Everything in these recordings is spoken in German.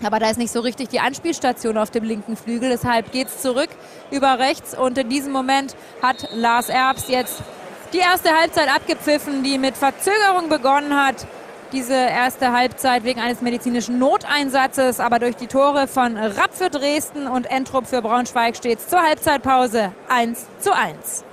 Aber da ist nicht so richtig die Anspielstation auf dem linken Flügel. Deshalb geht es zurück über rechts. Und in diesem Moment hat Lars Erbs jetzt die erste Halbzeit abgepfiffen, die mit Verzögerung begonnen hat. Diese erste Halbzeit wegen eines medizinischen Noteinsatzes. Aber durch die Tore von Rapp für Dresden und Entrup für Braunschweig steht es zur Halbzeitpause 1:1.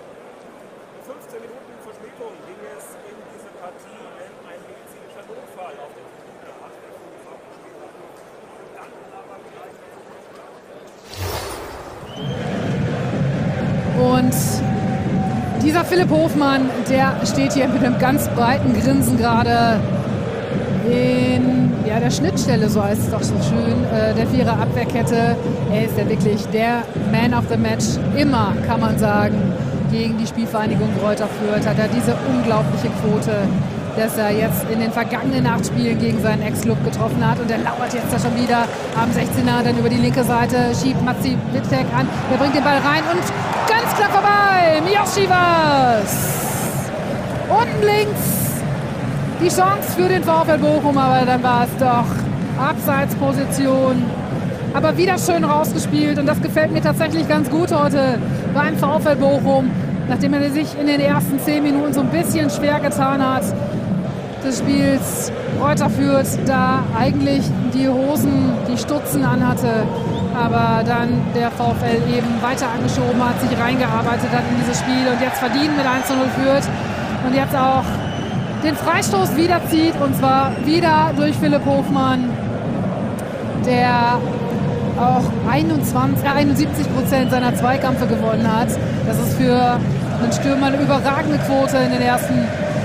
Und dieser Philipp Hofmann, der steht hier mit einem ganz breiten Grinsen gerade in der Schnittstelle, so heißt es doch so schön, der Vierer Abwehrkette. Er ist ja wirklich der Man of the Match, immer kann man sagen, gegen die Spielvereinigung Greuther Fürth. Hat er diese unglaubliche Quote, dass er jetzt in den vergangenen 8 Spielen gegen seinen Ex-Club getroffen hat. Und er lauert jetzt da schon wieder am 16er, dann über die linke Seite, schiebt Matzi Wittek an. Der bringt den Ball rein und ganz knapp vorbei. Miyoshi war's. Unten links die Chance für den VfL Bochum, aber dann war es doch Abseitsposition. Aber wieder schön rausgespielt und das gefällt mir tatsächlich ganz gut heute beim VfL Bochum. Nachdem er sich in den ersten 10 Minuten so ein bisschen schwer getan hat des Spiels, Greuther Fürth da eigentlich die Hosen, die Stutzen anhatte, aber dann der VfL eben weiter angeschoben hat, sich reingearbeitet hat in dieses Spiel und jetzt verdient mit 1:0 führt und jetzt auch den Freistoß wiederzieht, und zwar wieder durch Philipp Hofmann, der auch 71% seiner Zweikämpfe gewonnen hat. Das ist für einen Stürmer eine überragende Quote in den ersten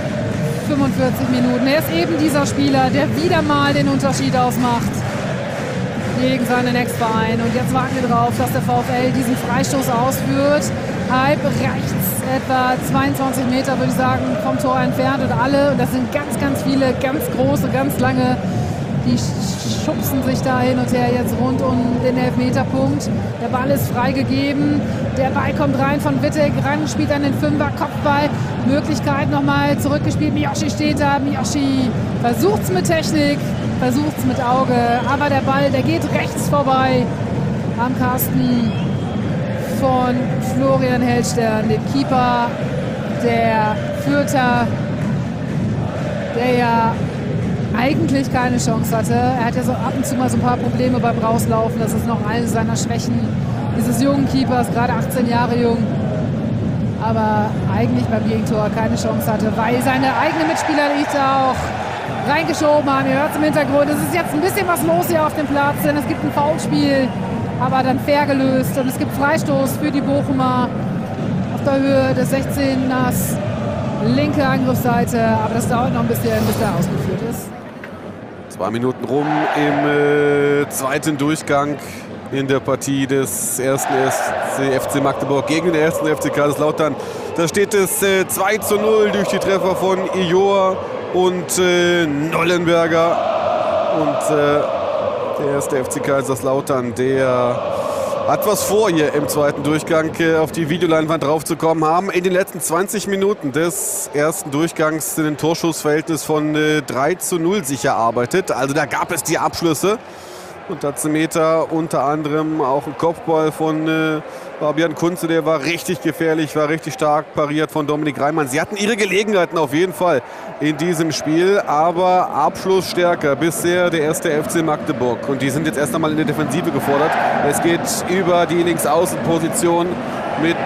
45 Minuten. Er ist eben dieser Spieler, der wieder mal den Unterschied ausmacht gegen seinen Ex-Verein. Und jetzt warten wir drauf, dass der VfL diesen Freistoß ausführt. Halb rechts, etwa 22 Meter, würde ich sagen, vom Tor entfernt. Und alle, und das sind ganz, ganz viele, ganz große, ganz lange, die schubsen sich da hin und her jetzt rund um den Elfmeterpunkt. Der Ball ist freigegeben. Der Ball kommt rein von Wittek, ran, spielt dann den Fünfer, Kopfball. Möglichkeit nochmal zurückgespielt. Miyoshi steht da. Miyoshi versucht es mit Technik, versucht es mit Auge. Aber der Ball, der geht rechts vorbei am Kasten von Florian Hellstern, dem Keeper der Fürther, der ja eigentlich keine Chance hatte. Er hat ja so ab und zu mal so ein paar Probleme beim Rauslaufen. Das ist noch eine seiner Schwächen dieses jungen Keepers, gerade 18 Jahre jung. Aber eigentlich beim Gegentor keine Chance hatte, weil seine eigenen Mitspieler nicht auch reingeschoben haben. Ihr hört es im Hintergrund. Es ist jetzt ein bisschen was los hier auf dem Platz, denn es gibt ein Foulspiel, aber dann fair gelöst. Und es gibt Freistoß für die Bochumer auf der Höhe des 16ers. Linke Angriffsseite, aber das dauert noch ein bisschen, bis der ausgeführt ist. 2 Minuten rum im zweiten Durchgang in der Partie des ersten FC Magdeburg gegen den ersten FC Kaiserslautern. Da steht es 2:0 durch die Treffer von Ior und Nollenberger. Und der erste FC Kaiserslautern, der hat was vor, hier im zweiten Durchgang auf die Videoleinwand draufzukommen, haben in den letzten 20 Minuten des ersten Durchgangs ein Torschussverhältnis von 3:0 sich erarbeitet. Also da gab es die Abschlüsse. Und Tazemeter unter anderem auch ein Kopfball von Fabian Kunze, der war richtig gefährlich, war richtig stark pariert von Dominik Reimann. Sie hatten ihre Gelegenheiten auf jeden Fall in diesem Spiel, aber Abschlussstärker bisher der erste FC Magdeburg. Und die sind jetzt erst einmal in der Defensive gefordert. Es geht über die Linksaußenposition mit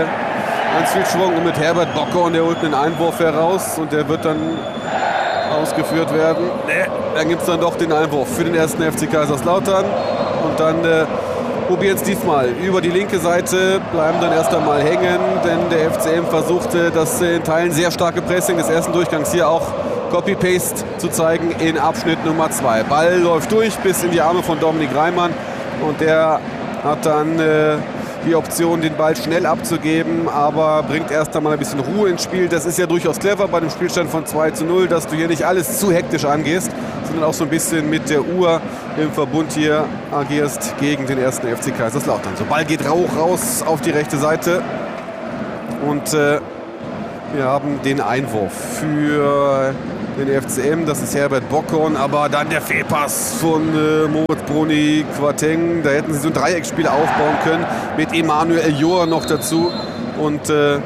ganz viel Schwung und mit Herbert Bocker, und der holt einen Einwurf heraus und der wird dann ausgeführt werden. Dann gibt es dann doch den Einwurf für den ersten FC Kaiserslautern. Und dann probieren es diesmal über die linke Seite, bleiben dann erst einmal hängen, denn der FCM versuchte das in Teilen sehr starke Pressing des ersten Durchgangs hier auch Copy-Paste zu zeigen in Abschnitt Nummer 2. Ball läuft durch bis in die Arme von Dominik Reimann und der hat dann die Option, den Ball schnell abzugeben, aber bringt erst einmal ein bisschen Ruhe ins Spiel. Das ist ja durchaus clever bei dem Spielstand von 2:0, dass du hier nicht alles zu hektisch angehst, sondern auch so ein bisschen mit der Uhr im Verbund hier agierst gegen den ersten FC Kaiserslautern. So, Ball geht raus auf die rechte Seite und Wir haben den Einwurf für den FCM, das ist Herbert Bockhorn, aber dann der Fehlpass von Moritz Bruni Quateng. Da hätten sie so ein Dreiecksspiel aufbauen können mit Emanuel Elioa noch dazu. Und dann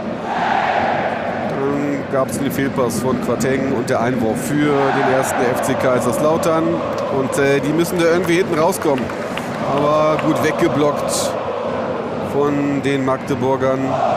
gab es den Fehlpass von Quateng und der Einwurf für den ersten FC Kaiserslautern. Und die müssen da irgendwie hinten rauskommen. Aber gut weggeblockt von den Magdeburgern,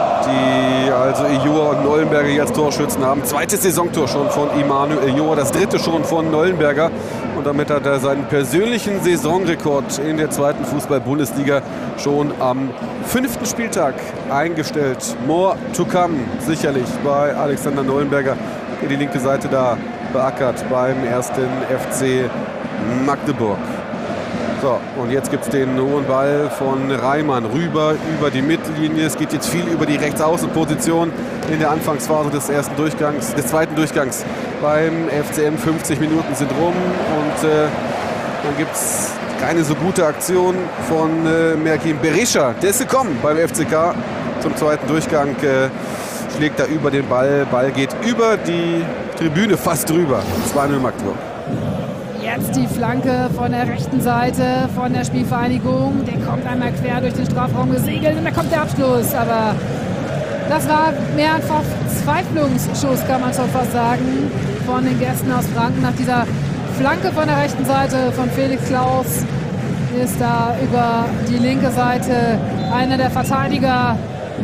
die also Elioa und Neuenberger jetzt Torschützen haben. Zweites Saisontor schon von Emanuel Elioa, das dritte schon von Neuenberger. Und damit hat er seinen persönlichen Saisonrekord in der zweiten Fußball-Bundesliga schon am 5. Spieltag eingestellt. More to come, sicherlich bei Alexander Neuenberger, der die linke Seite da beackert beim ersten FC Magdeburg. So, und jetzt gibt es den hohen Ball von Reimann rüber über die Mittellinie. Es geht jetzt viel über die Rechtsaußenposition in der Anfangsphase des zweiten Durchgangs beim FCM. 50 Minuten sind rum und dann gibt es keine so gute Aktion von Merkin Berisha. Der ist gekommen beim FCK zum zweiten Durchgang. Schlägt da über den Ball. Ball geht über die Tribüne fast drüber. 2-0 Magdeburg. Jetzt die Flanke von der rechten Seite von der Spielvereinigung. Der kommt einmal quer durch den Strafraum gesegelt und da kommt der Abschluss. Aber das war mehr ein Verzweiflungsschuss, kann man schon fast sagen, von den Gästen aus Franken. Nach dieser Flanke von der rechten Seite von Felix Klaus ist da über die linke Seite einer der Verteidiger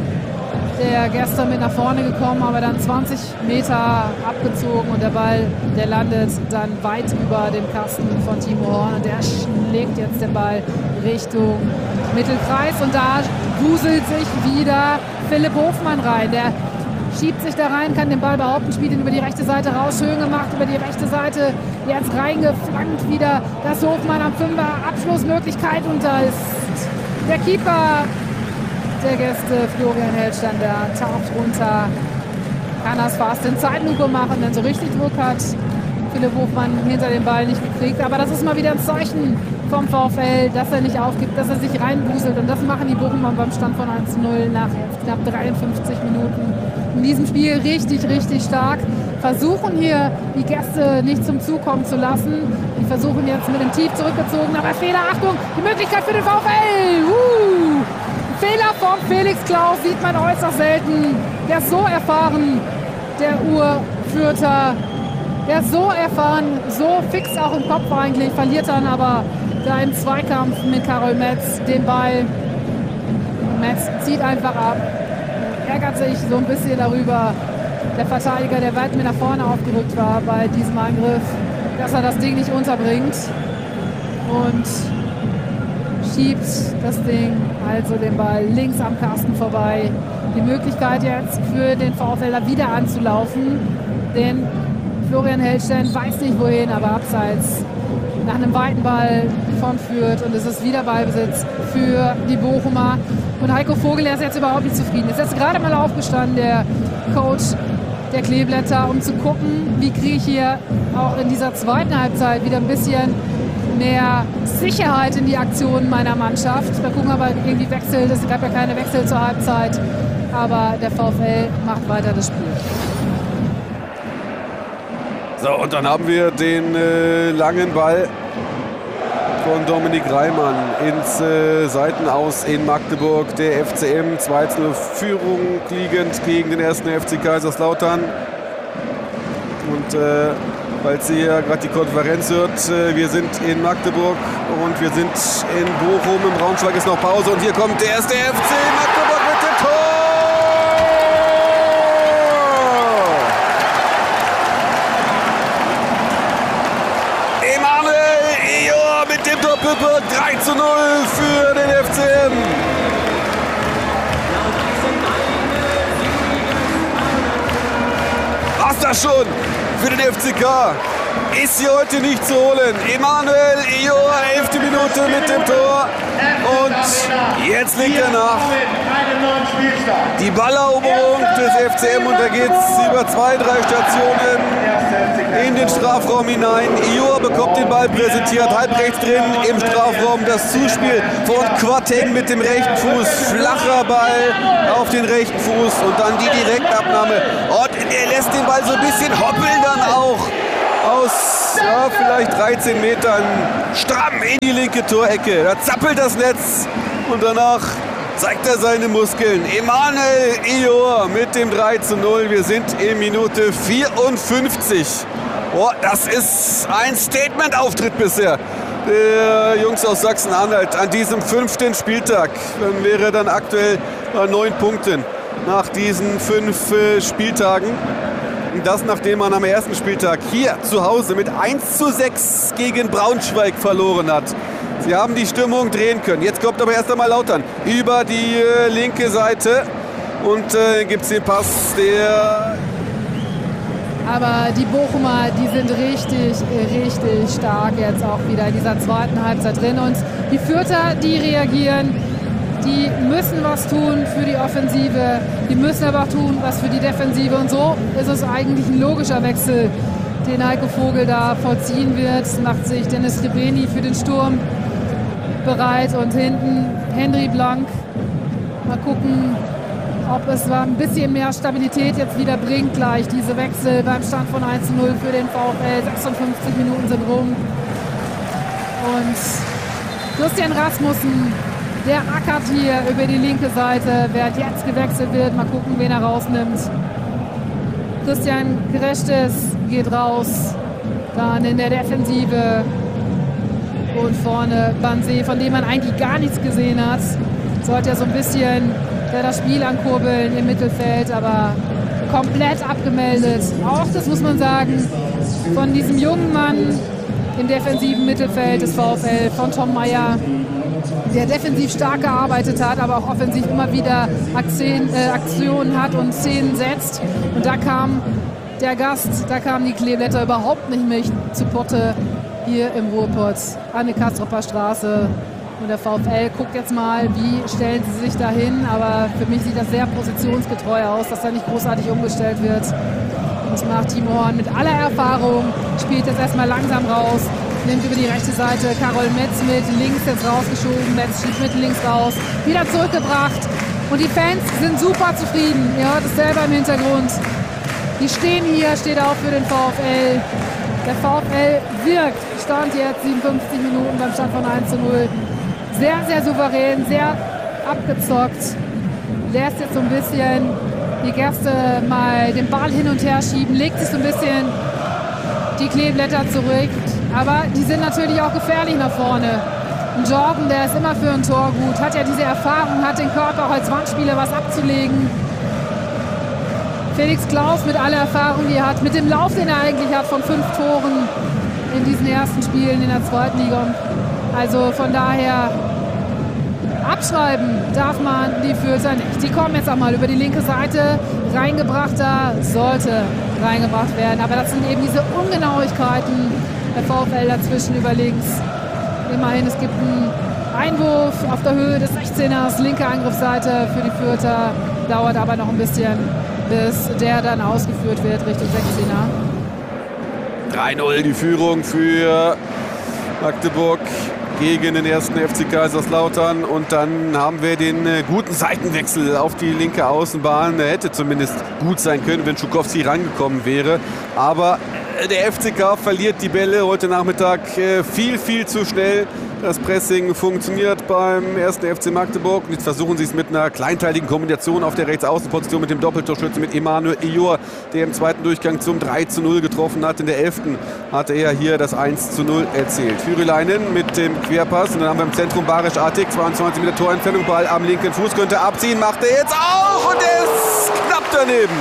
der Gäste mit nach vorne gekommen, aber dann 20 Meter abgezogen und der Ball, der landet dann weit über dem Kasten von Timo Horn und der schlägt jetzt den Ball Richtung Mittelkreis und da wuselt sich wieder Philipp Hofmann rein. Der schiebt sich da rein, kann den Ball behaupten, spielt ihn über die rechte Seite raus, schön gemacht über die rechte Seite, jetzt reingeflankt wieder das Hofmann am 5er, Abschlussmöglichkeit und da ist der Keeper der Gäste, Florian Hellstein, der taucht runter, kann das fast in Zeitlupe machen, wenn so richtig Druck hat. Philipp Hofmann hinter dem Ball nicht gekriegt, aber das ist mal wieder ein Zeichen vom VfL, dass er nicht aufgibt, dass er sich reinbuselt und das machen die Bochumer beim Stand von 1-0 nach knapp 53 Minuten. In diesem Spiel richtig, richtig stark. Versuchen hier die Gäste nicht zum Zug kommen zu lassen. Die versuchen jetzt mit dem Tief zurückgezogen, aber Fehler, Achtung, die Möglichkeit für den VfL. Fehler von Felix Klaus sieht man äußerst selten. Der ist so erfahren, der Urfürther. Der ist so erfahren, so fix auch im Kopf eigentlich. Verliert dann aber da im Zweikampf mit Karol Metz den Ball. Metz zieht einfach ab. Ärgert sich so ein bisschen darüber. Der Verteidiger, der weit mit nach vorne aufgerückt war bei diesem Angriff, dass er das Ding nicht unterbringt. Und schiebt das Ding, also den Ball links am Kasten vorbei. Die Möglichkeit jetzt für den VfLer wieder anzulaufen, denn Florian Hellstein weiß nicht wohin, aber abseits nach einem weiten Ball von Fürth und es ist wieder Ballbesitz für die Bochumer. Und Heiko Vogel, der ist jetzt überhaupt nicht zufrieden. Ist jetzt gerade mal aufgestanden, der Coach der Kleeblätter, um zu gucken, wie kriege ich hier auch in dieser zweiten Halbzeit wieder ein bisschen mehr Sicherheit in die Aktionen meiner Mannschaft. Wir gucken aber irgendwie Wechsel, es gab ja keine Wechsel zur Halbzeit, aber der VfL macht weiter das Spiel. So, und dann haben wir den langen Ball von Dominik Reimann ins Seitenaus in Magdeburg. Der FCM 2-0 Führung liegend gegen den ersten FC Kaiserslautern. Und falls ihr gerade die Konferenz hört, wir sind in Magdeburg und wir sind in Bochum. Im Braunschweig ist noch Pause und hier kommt der erste FC Magdeburg mit dem Tor! Emanuel Elioa mit dem Doppelpack 3-0 für den FCM. Was das schon? Für den FCK ist hier heute nicht zu holen. Emanuel Elioa, 11. Minute mit dem Tor. Und jetzt legt er nach. Die Balleroberung des FCM und da geht es über 2-3 Stationen in den Strafraum hinein. Ior bekommt den Ball präsentiert, halb rechts drin im Strafraum. Das Zuspiel von Quateng mit dem rechten Fuß. Flacher Ball auf den rechten Fuß und dann die Direktabnahme. Und er lässt den Ball so ein bisschen hoppeln dann auch aus vielleicht 13 Metern stramm in die linke Torecke. Da zappelt das Netz und danach zeigt er seine Muskeln. Emanuel Ior mit dem 3:0. Wir sind in Minute 54. Oh, das ist ein Statement-Auftritt bisher der Jungs aus Sachsen-Anhalt an diesem 5. Spieltag. Dann wäre er dann aktuell bei 9 Punkten nach diesen 5 Spieltagen. Das, nachdem man am ersten Spieltag hier zu Hause mit 1:6 gegen Braunschweig verloren hat. Sie haben die Stimmung drehen können. Jetzt kommt aber erst einmal Lautern über die linke Seite. Und gibt es den Pass, der... Aber die Bochumer, die sind richtig, richtig stark jetzt auch wieder in dieser zweiten Halbzeit drin. Und die Fürther, die reagieren. Die müssen was tun für die Offensive, die müssen aber auch tun was für die Defensive. Und so ist es eigentlich ein logischer Wechsel, den Heiko Vogel da vollziehen wird. Macht sich Dennis Rebeni für den Sturm bereit und hinten Henry Blank. Mal gucken, ob es ein bisschen mehr Stabilität jetzt wieder bringt gleich. Diese Wechsel beim Stand von 1:0 für den VfL. 56 Minuten sind rum. Und Christian Rasmussen, der ackert hier über die linke Seite, wer jetzt gewechselt wird. Mal gucken, wen er rausnimmt. Christian Grechtes geht raus. Dann in der Defensive. Und vorne Banse, von dem man eigentlich gar nichts gesehen hat. Sollte ja so ein bisschen das Spiel ankurbeln im Mittelfeld, aber komplett abgemeldet. Auch, das muss man sagen, von diesem jungen Mann im defensiven Mittelfeld des VfL, von Tom Meyer, der defensiv stark gearbeitet hat, aber auch offensiv immer wieder Aktionen hat und Szenen setzt. Und da kam der Gast, da kamen die Kleeblätter überhaupt nicht mehr zu Potte hier im Ruhrpott an der Kastropper Straße. Und der VfL guckt jetzt mal, wie stellen sie sich da hin. Aber für mich sieht das sehr positionsgetreu aus, dass da nicht großartig umgestellt wird. Das macht Timo Horn mit aller Erfahrung, spielt jetzt erstmal langsam raus, nimmt über die rechte Seite Karol Metz mit, links jetzt rausgeschoben, Metz schiebt mit links raus, wieder zurückgebracht. Und die Fans sind super zufrieden. Ihr hört es selber im Hintergrund. Die stehen hier, steht auch für den VfL. Der VfL wirkt, stand jetzt 57 Minuten beim Stand von 1:0. Sehr, sehr souverän, sehr abgezockt. Lässt jetzt so ein bisschen die Gäste mal den Ball hin und her schieben, legt sich so ein bisschen die Kleeblätter zurück. Aber die sind natürlich auch gefährlich nach vorne. Ein Jordan, der ist immer für ein Tor gut, hat ja diese Erfahrung, hat den Körper auch als Wandspieler was abzulegen. Felix Klaus mit aller Erfahrung, die er hat, mit dem Lauf, den er eigentlich hat von 5 Toren in diesen ersten Spielen in der zweiten Liga. Also von daher abschreiben darf man die Fürther nicht. Die kommen jetzt auch mal über die linke Seite. Reingebrachter sollte reingebracht werden. Aber das sind eben diese Ungenauigkeiten der VfL dazwischen über links. Immerhin, es gibt einen Einwurf auf der Höhe des 16ers, linke Angriffsseite für die Fürther. Dauert aber noch ein bisschen, bis der dann ausgeführt wird Richtung 16er. 3:0 die Führung für Magdeburg gegen den ersten FC Kaiserslautern. Und dann haben wir den guten Seitenwechsel auf die linke Außenbahn. Er hätte zumindest gut sein können, wenn Schukowski rangekommen wäre. Aber der FCK verliert die Bälle heute Nachmittag viel, viel zu schnell. Das Pressing funktioniert beim ersten FC Magdeburg. Und jetzt versuchen sie es mit einer kleinteiligen Kombination auf der Rechtsaußenposition mit dem Doppeltorschützen mit Emanuel Ior, der im zweiten Durchgang zum 3:0 getroffen hat. In der 11. hatte er hier das 1:0 erzielt. Hürülainen mit dem Querpass. Und dann haben wir im Zentrum Barisch Atik, 22 Meter Torentfernung, Ball am linken Fuß, könnte abziehen, macht er jetzt auch und er ist knapp daneben.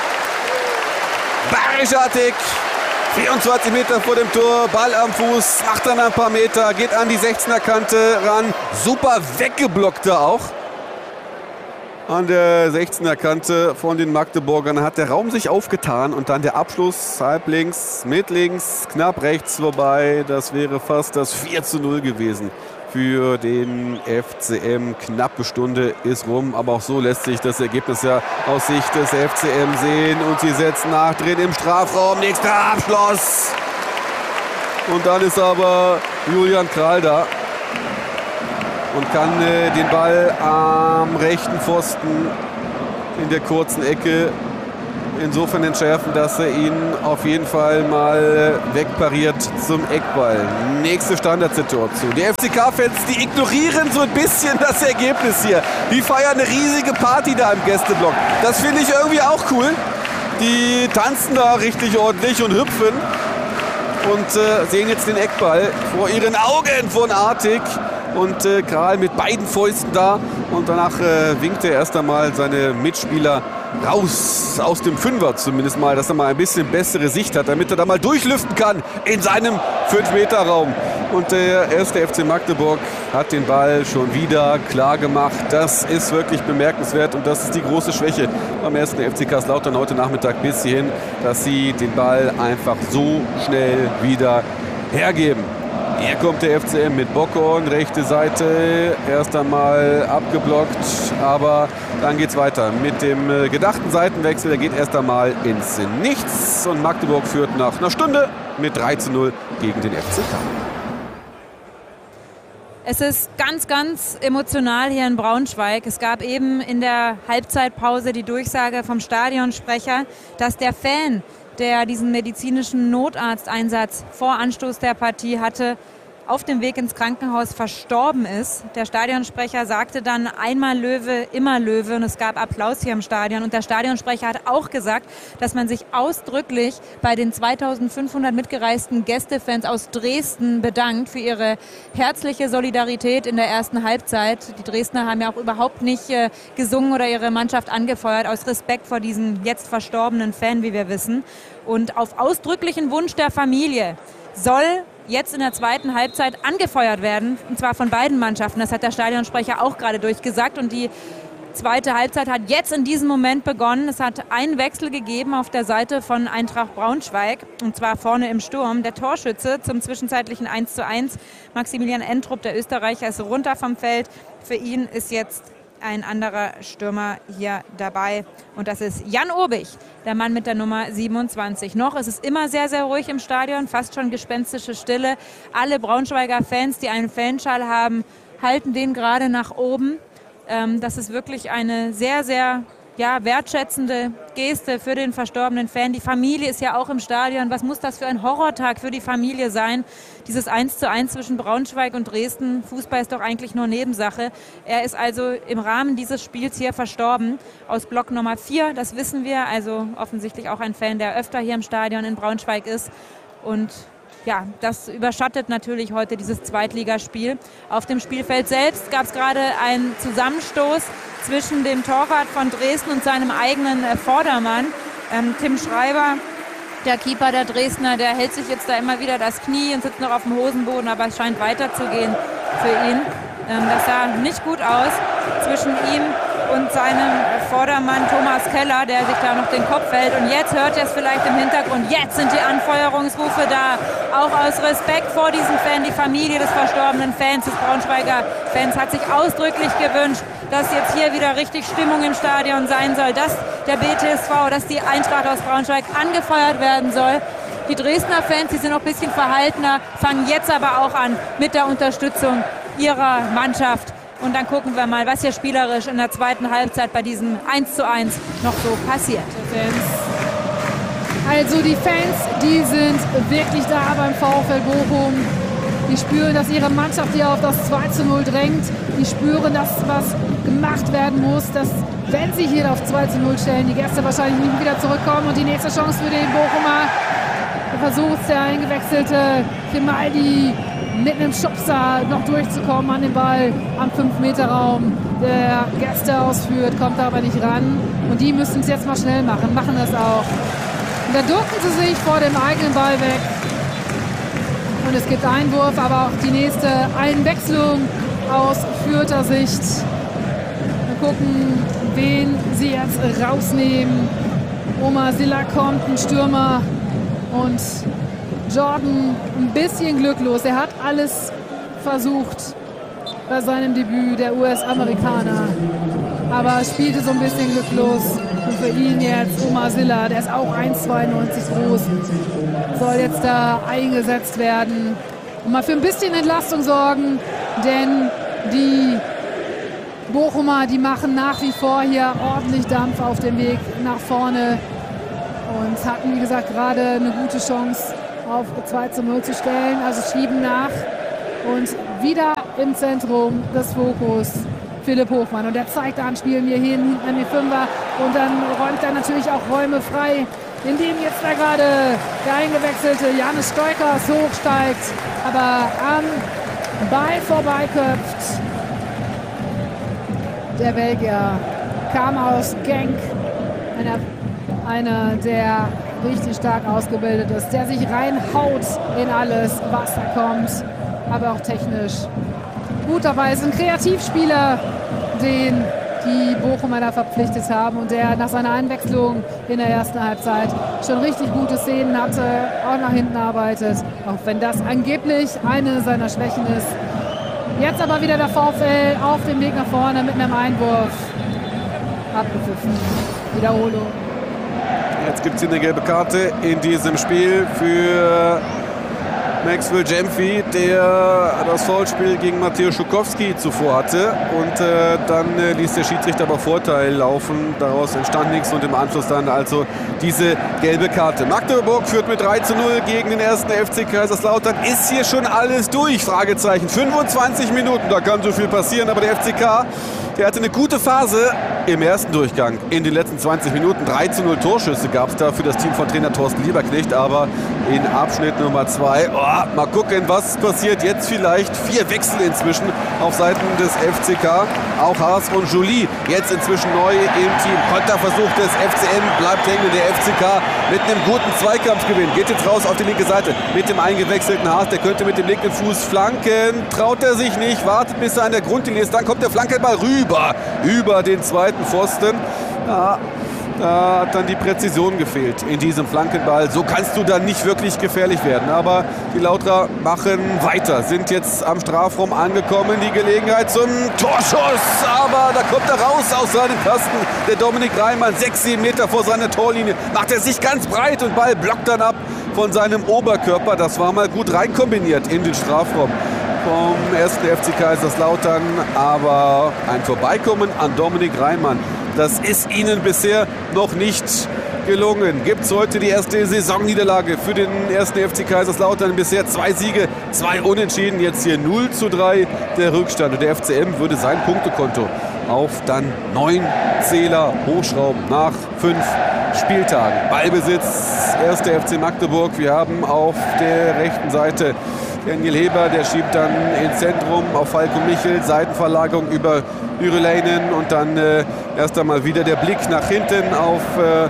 Barisch Atik. 24 Meter vor dem Tor, Ball am Fuß, macht dann ein paar Meter, geht an die 16er Kante ran. Super weggeblockt da auch. an der 16er Kante von den Magdeburgern. Hat der Raum sich aufgetan und dann der Abschluss halb links, mit links, knapp rechts, wobei das wäre fast das 4:0 gewesen für den FCM. Knappe Stunde ist rum, aber auch so lässt sich das Ergebnis ja aus Sicht des FCM sehen. Und sie setzen nach drin im Strafraum. Nächster Abschluss. Und dann ist aber Julian Kral da und kann den Ball am rechten Pfosten in der kurzen Ecke insofern entschärfen, dass er ihn auf jeden Fall mal wegpariert zum Eckball. Nächste Standardsituation. Die FCK-Fans, die ignorieren so ein bisschen das Ergebnis hier. Die feiern eine riesige Party da im Gästeblock. Das finde ich irgendwie auch cool. Die tanzen da richtig ordentlich und hüpfen und sehen jetzt den Eckball vor ihren Augen von Artig. Und Kral mit beiden Fäusten da. Und danach winkt er erst einmal seine Mitspieler raus aus dem Fünfer zumindest mal, dass er mal ein bisschen bessere Sicht hat, damit er da mal durchlüften kann in seinem 5-Meter-Raum. Und der erste FC Magdeburg hat den Ball schon wieder klar gemacht. Das ist wirklich bemerkenswert und das ist die große Schwäche beim ersten FC Kaiserslautern heute Nachmittag bis hierhin, dass sie den Ball einfach so schnell wieder hergeben. Hier kommt der FCM mit Bockhorn, rechte Seite, erst einmal abgeblockt, aber dann geht es weiter mit dem gedachten Seitenwechsel. Der geht erst einmal ins Nichts und Magdeburg führt nach einer Stunde mit 3:0 gegen den FCK. Es ist ganz, ganz emotional hier in Braunschweig. Es gab eben in der Halbzeitpause die Durchsage vom Stadionsprecher, dass der Fan, der diesen medizinischen Notarzteinsatz vor Anstoß der Partie hatte, auf dem Weg ins Krankenhaus verstorben ist. Der Stadionsprecher sagte dann: einmal Löwe, immer Löwe, und es gab Applaus hier im Stadion. Und der Stadionsprecher hat auch gesagt, dass man sich ausdrücklich bei den 2500 mitgereisten Gästefans aus Dresden bedankt für ihre herzliche Solidarität in der ersten Halbzeit. Die Dresdner haben ja auch überhaupt nicht gesungen oder ihre Mannschaft angefeuert, aus Respekt vor diesem jetzt verstorbenen Fan, wie wir wissen. Und auf ausdrücklichen Wunsch der Familie soll jetzt in der zweiten Halbzeit angefeuert werden, und zwar von beiden Mannschaften. Das hat der Stadionsprecher auch gerade durchgesagt. Und die zweite Halbzeit hat jetzt in diesem Moment begonnen. Es hat einen Wechsel gegeben auf der Seite von Eintracht Braunschweig, und zwar vorne im Sturm. Der Torschütze zum zwischenzeitlichen 1:1, Maximilian Entrup, der Österreicher, ist runter vom Feld. Für ihn ist jetzt ein anderer Stürmer hier dabei, und das ist Jan Obig, der Mann mit der Nummer 27. Noch ist es immer sehr, sehr ruhig im Stadion, fast schon gespenstische Stille. Alle Braunschweiger Fans, die einen Fanschal haben, halten den gerade nach oben. Das ist wirklich eine sehr, sehr wertschätzende Geste für den verstorbenen Fan. Die Familie ist ja auch im Stadion. Was muss das für ein Horrortag für die Familie sein? Dieses 1:1 zwischen Braunschweig und Dresden. Fußball ist doch eigentlich nur Nebensache. Er ist also im Rahmen dieses Spiels hier verstorben. Aus Block Nummer 4, das wissen wir. Also offensichtlich auch ein Fan, der öfter hier im Stadion in Braunschweig ist. Und ja, das überschattet natürlich heute dieses Zweitligaspiel. Auf dem Spielfeld selbst gab es gerade einen Zusammenstoß zwischen dem Torwart von Dresden und seinem eigenen Vordermann. Tim Schreiber, der Keeper der Dresdner, der hält sich jetzt da immer wieder das Knie und sitzt noch auf dem Hosenboden, aber es scheint weiterzugehen für ihn. Das sah nicht gut aus zwischen ihm und seinem Vordermann Thomas Keller, der sich da noch den Kopf hält. Und jetzt hört ihr es vielleicht im Hintergrund. Jetzt sind die Anfeuerungsrufe da. Auch aus Respekt vor diesem Fan. Die Familie des verstorbenen Fans, des Braunschweiger Fans, hat sich ausdrücklich gewünscht, dass jetzt hier wieder richtig Stimmung im Stadion sein soll, dass der BTSV, dass die Eintracht aus Braunschweig angefeuert werden soll. Die Dresdner Fans, die sind noch ein bisschen verhaltener, fangen jetzt aber auch an mit der Unterstützung ihrer Mannschaft. Und dann gucken wir mal, was hier spielerisch in der zweiten Halbzeit bei diesem 1:1 noch so passiert. Also die Fans, die sind wirklich da beim VfL Bochum. Die spüren, dass ihre Mannschaft hier auf das 2:0 drängt. Die spüren, dass was gemacht werden muss, dass, wenn sie hier auf 2:0 stellen, die Gäste wahrscheinlich nicht wieder zurückkommen. Und die nächste Chance für den Bochumer. Versucht der eingewechselte Grimaldi mit einem Schubser noch durchzukommen an den Ball am 5-Meter-Raum. Der Gäste ausführt, kommt aber nicht ran. Und die müssen es jetzt mal schnell machen, machen das auch. Und da ducken sie sich vor dem eigenen Ball weg. Und es gibt Einwurf, aber auch die nächste Einwechslung aus Fürther Sicht. Und gucken, wen sie jetzt rausnehmen. Omasilla kommt, ein Stürmer, und Jordan ein bisschen glücklos. Er hat alles versucht bei seinem Debüt, der US-Amerikaner, aber spielte so ein bisschen glücklos. Und für ihn jetzt Omasilla, der ist auch 1,92 groß, soll jetzt da eingesetzt werden und mal für ein bisschen Entlastung sorgen, denn die Bochumer, die machen nach wie vor hier ordentlich Dampf auf dem Weg nach vorne und hatten, wie gesagt, gerade eine gute Chance auf 2:0 zu stellen, also schieben nach und wieder im Zentrum des Fokus Philipp Hofmann, und der zeigt da ein Spiel mir hin an die Fünfer, und dann räumt er natürlich auch Räume frei, indem jetzt da gerade der eingewechselte Janis Stoikers hochsteigt, aber am Ball vorbeiköpft. Der Belgier kam aus Genk, einer, der richtig stark ausgebildet ist, der sich reinhaut in alles, was da kommt, aber auch technisch gut dabei ist. Ein Kreativspieler, den die Bochumer da verpflichtet haben und der nach seiner Einwechslung in der ersten Halbzeit schon richtig gute Szenen hatte, auch nach hinten arbeitet, auch wenn das angeblich eine seiner Schwächen ist. Jetzt aber wieder der VfL auf dem Weg nach vorne mit einem Einwurf. Abgepfiffen. Wiederholung. Jetzt gibt es hier eine gelbe Karte in diesem Spiel für Maxwell Gyamfi, der das Foulspiel gegen Mateusz Schukowski zuvor hatte. Und dann ließ der Schiedsrichter aber Vorteil laufen. Daraus entstand nichts und im Anschluss dann also diese gelbe Karte. Magdeburg führt mit 3:0 gegen den 1. FC Kaiserslautern. Ist hier schon alles durch? Fragezeichen. 25 Minuten, da kann so viel passieren. Aber der FCK, der hatte eine gute Phase im ersten Durchgang. In den letzten 20 Minuten 3:0 Torschüsse gab es da für das Team von Trainer Thorsten Lieberknecht. Aber in Abschnitt Nummer 2, mal gucken, was passiert jetzt vielleicht. 4 Wechsel inzwischen auf Seiten des FCK. Auch Haas und Joly jetzt inzwischen neu im Team. Konterversuch des FCM bleibt hängen. Der FCK mit einem guten Zweikampfgewinn geht jetzt raus auf die linke Seite mit dem eingewechselten Haas. Der könnte mit dem linken Fuß flanken. Traut er sich nicht, wartet bis er an der Grundlinie ist. Dann kommt der Flankenball rüber, über den zweiten Pfosten. Ja, da hat dann die Präzision gefehlt in diesem Flankenball. So kannst du dann nicht wirklich gefährlich werden. Aber die Lauterer machen weiter, sind jetzt am Strafraum angekommen. Die Gelegenheit zum Torschuss. Aber da kommt er raus aus seinem Kasten. Der Dominik Reimann, 6-7 Meter vor seiner Torlinie, macht er sich ganz breit und Ball blockt dann ab von seinem Oberkörper. Das war mal gut reinkombiniert in den Strafraum vom 1. FC Kaiserslautern. Aber ein Vorbeikommen an Dominik Reimann, das ist ihnen bisher noch nicht gelungen. Gibt es heute die erste Saisonniederlage für den 1. FC Kaiserslautern. Bisher 2 Siege, 2 Unentschieden. Jetzt hier 0:3 der Rückstand. Und der FCM würde sein Punktekonto auf dann 9 Zähler hochschrauben nach 5 Spieltagen. Ballbesitz, 1. FC Magdeburg. Wir haben auf der rechten Seite Daniel Heber, der schiebt dann ins Zentrum auf Falco Michel, Seitenverlagerung über Yrjolainen und dann erst einmal wieder der Blick nach hinten auf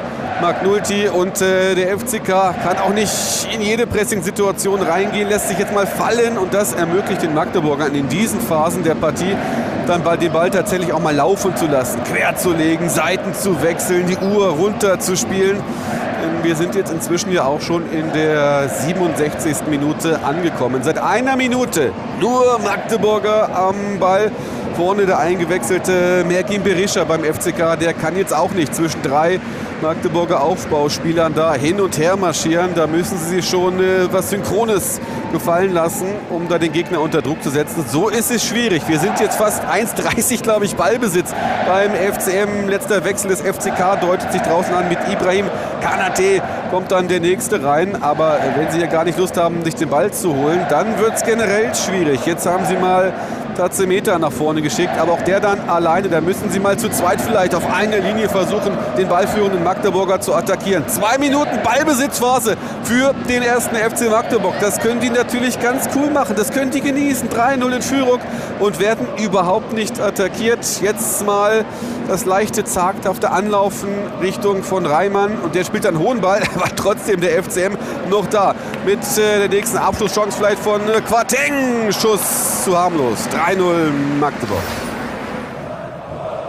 McNulty und der FCK kann auch nicht in jede Pressing-Situation reingehen, lässt sich jetzt mal fallen und das ermöglicht den Magdeburgern in diesen Phasen der Partie dann den Ball tatsächlich auch mal laufen zu lassen, quer zu legen, Seiten zu wechseln, die Uhr runter zu spielen. Wir sind jetzt inzwischen ja auch schon in der 67. Minute angekommen. Seit einer Minute nur Magdeburger am Ball. Vorne der eingewechselte Merkin Berisha beim FCK, der kann jetzt auch nicht zwischen 3 Magdeburger Aufbauspielern da hin und her marschieren. Da müssen sie sich schon was Synchrones gefallen lassen, um da den Gegner unter Druck zu setzen. So ist es schwierig. Wir sind jetzt fast 1:30, glaube ich, Ballbesitz beim FCM. Letzter Wechsel des FCK deutet sich draußen an mit Ibrahim Kanate. Kommt dann der nächste rein. Aber wenn sie ja gar nicht Lust haben, sich den Ball zu holen, dann wird es generell schwierig. Jetzt haben sie mal Tazemeter nach vorne geschickt, aber auch der dann alleine. Da müssen sie mal zu zweit vielleicht auf einer Linie versuchen, den ballführenden Magdeburger zu attackieren. 2 Minuten Ballbesitzphase für den 1. FC Magdeburg. Das können die natürlich ganz cool machen. Das können die genießen. 3:0 in Führung und werden überhaupt nicht attackiert. Jetzt mal das leichte, zaghafte Anlaufen Richtung von Reimann und der spielt dann hohen Ball, aber trotzdem der FCM noch da. Mit der nächsten Abschlusschance vielleicht von Quateng. Schuss zu harmlos. 3:0 Magdeburg.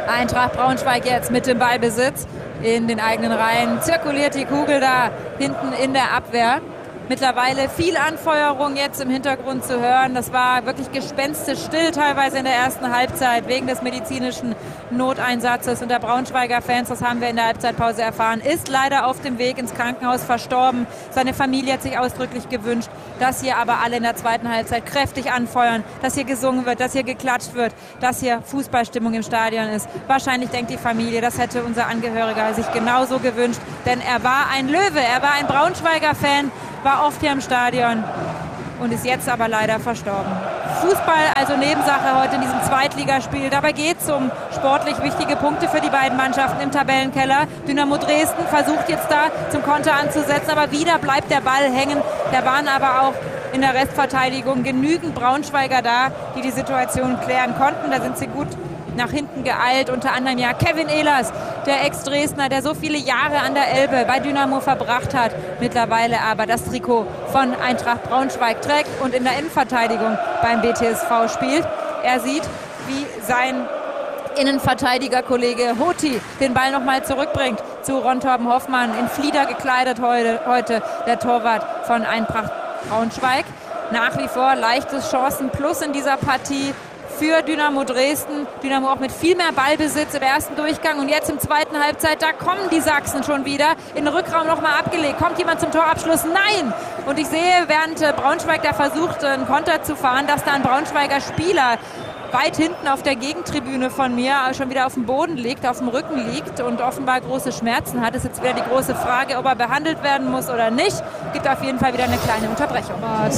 Eintracht Braunschweig jetzt mit dem Ballbesitz in den eigenen Reihen. Zirkuliert die Kugel da hinten in der Abwehr. Mittlerweile viel Anfeuerung jetzt im Hintergrund zu hören. Das war wirklich gespenstisch still teilweise in der ersten Halbzeit wegen des medizinischen Noteinsatzes. Und der Braunschweiger Fans, das haben wir in der Halbzeitpause erfahren, ist leider auf dem Weg ins Krankenhaus verstorben. Seine Familie hat sich ausdrücklich gewünscht, dass hier aber alle in der zweiten Halbzeit kräftig anfeuern, dass hier gesungen wird, dass hier geklatscht wird, dass hier Fußballstimmung im Stadion ist. Wahrscheinlich denkt die Familie, das hätte unser Angehöriger sich genauso gewünscht, denn er war ein Löwe, er war ein Braunschweiger Fan, war oft hier im Stadion und ist jetzt aber leider verstorben. Fußball also Nebensache heute in diesem Zweitligaspiel. Dabei geht es um sportlich wichtige Punkte für die beiden Mannschaften im Tabellenkeller. Dynamo Dresden versucht jetzt da zum Konter anzusetzen, aber wieder bleibt der Ball hängen. Da waren aber auch in der Restverteidigung genügend Braunschweiger da, die die Situation klären konnten. Da sind sie gut nach hinten geeilt, unter anderem ja Kevin Ehlers, der Ex-Dresdner, der so viele Jahre an der Elbe bei Dynamo verbracht hat, mittlerweile aber das Trikot von Eintracht Braunschweig trägt und in der Innenverteidigung beim BTSV spielt. Er sieht, wie sein Innenverteidigerkollege Hoti den Ball nochmal zurückbringt zu Ron Torben Hoffmann, in Flieder gekleidet heute der Torwart von Eintracht Braunschweig. Nach wie vor leichtes Chancen plus in dieser Partie für Dynamo Dresden. Dynamo auch mit viel mehr Ballbesitz im ersten Durchgang und jetzt im zweiten Halbzeit, da kommen die Sachsen schon wieder. In den Rückraum nochmal abgelegt. Kommt jemand zum Torabschluss? Nein! Und ich sehe, während Braunschweig da versucht, einen Konter zu fahren, dass da ein Braunschweiger Spieler weit hinten auf der Gegentribüne von mir schon wieder auf dem Boden liegt, auf dem Rücken liegt und offenbar große Schmerzen hat. Es ist jetzt wieder die große Frage, ob er behandelt werden muss oder nicht. Gibt auf jeden Fall wieder eine kleine Unterbrechung.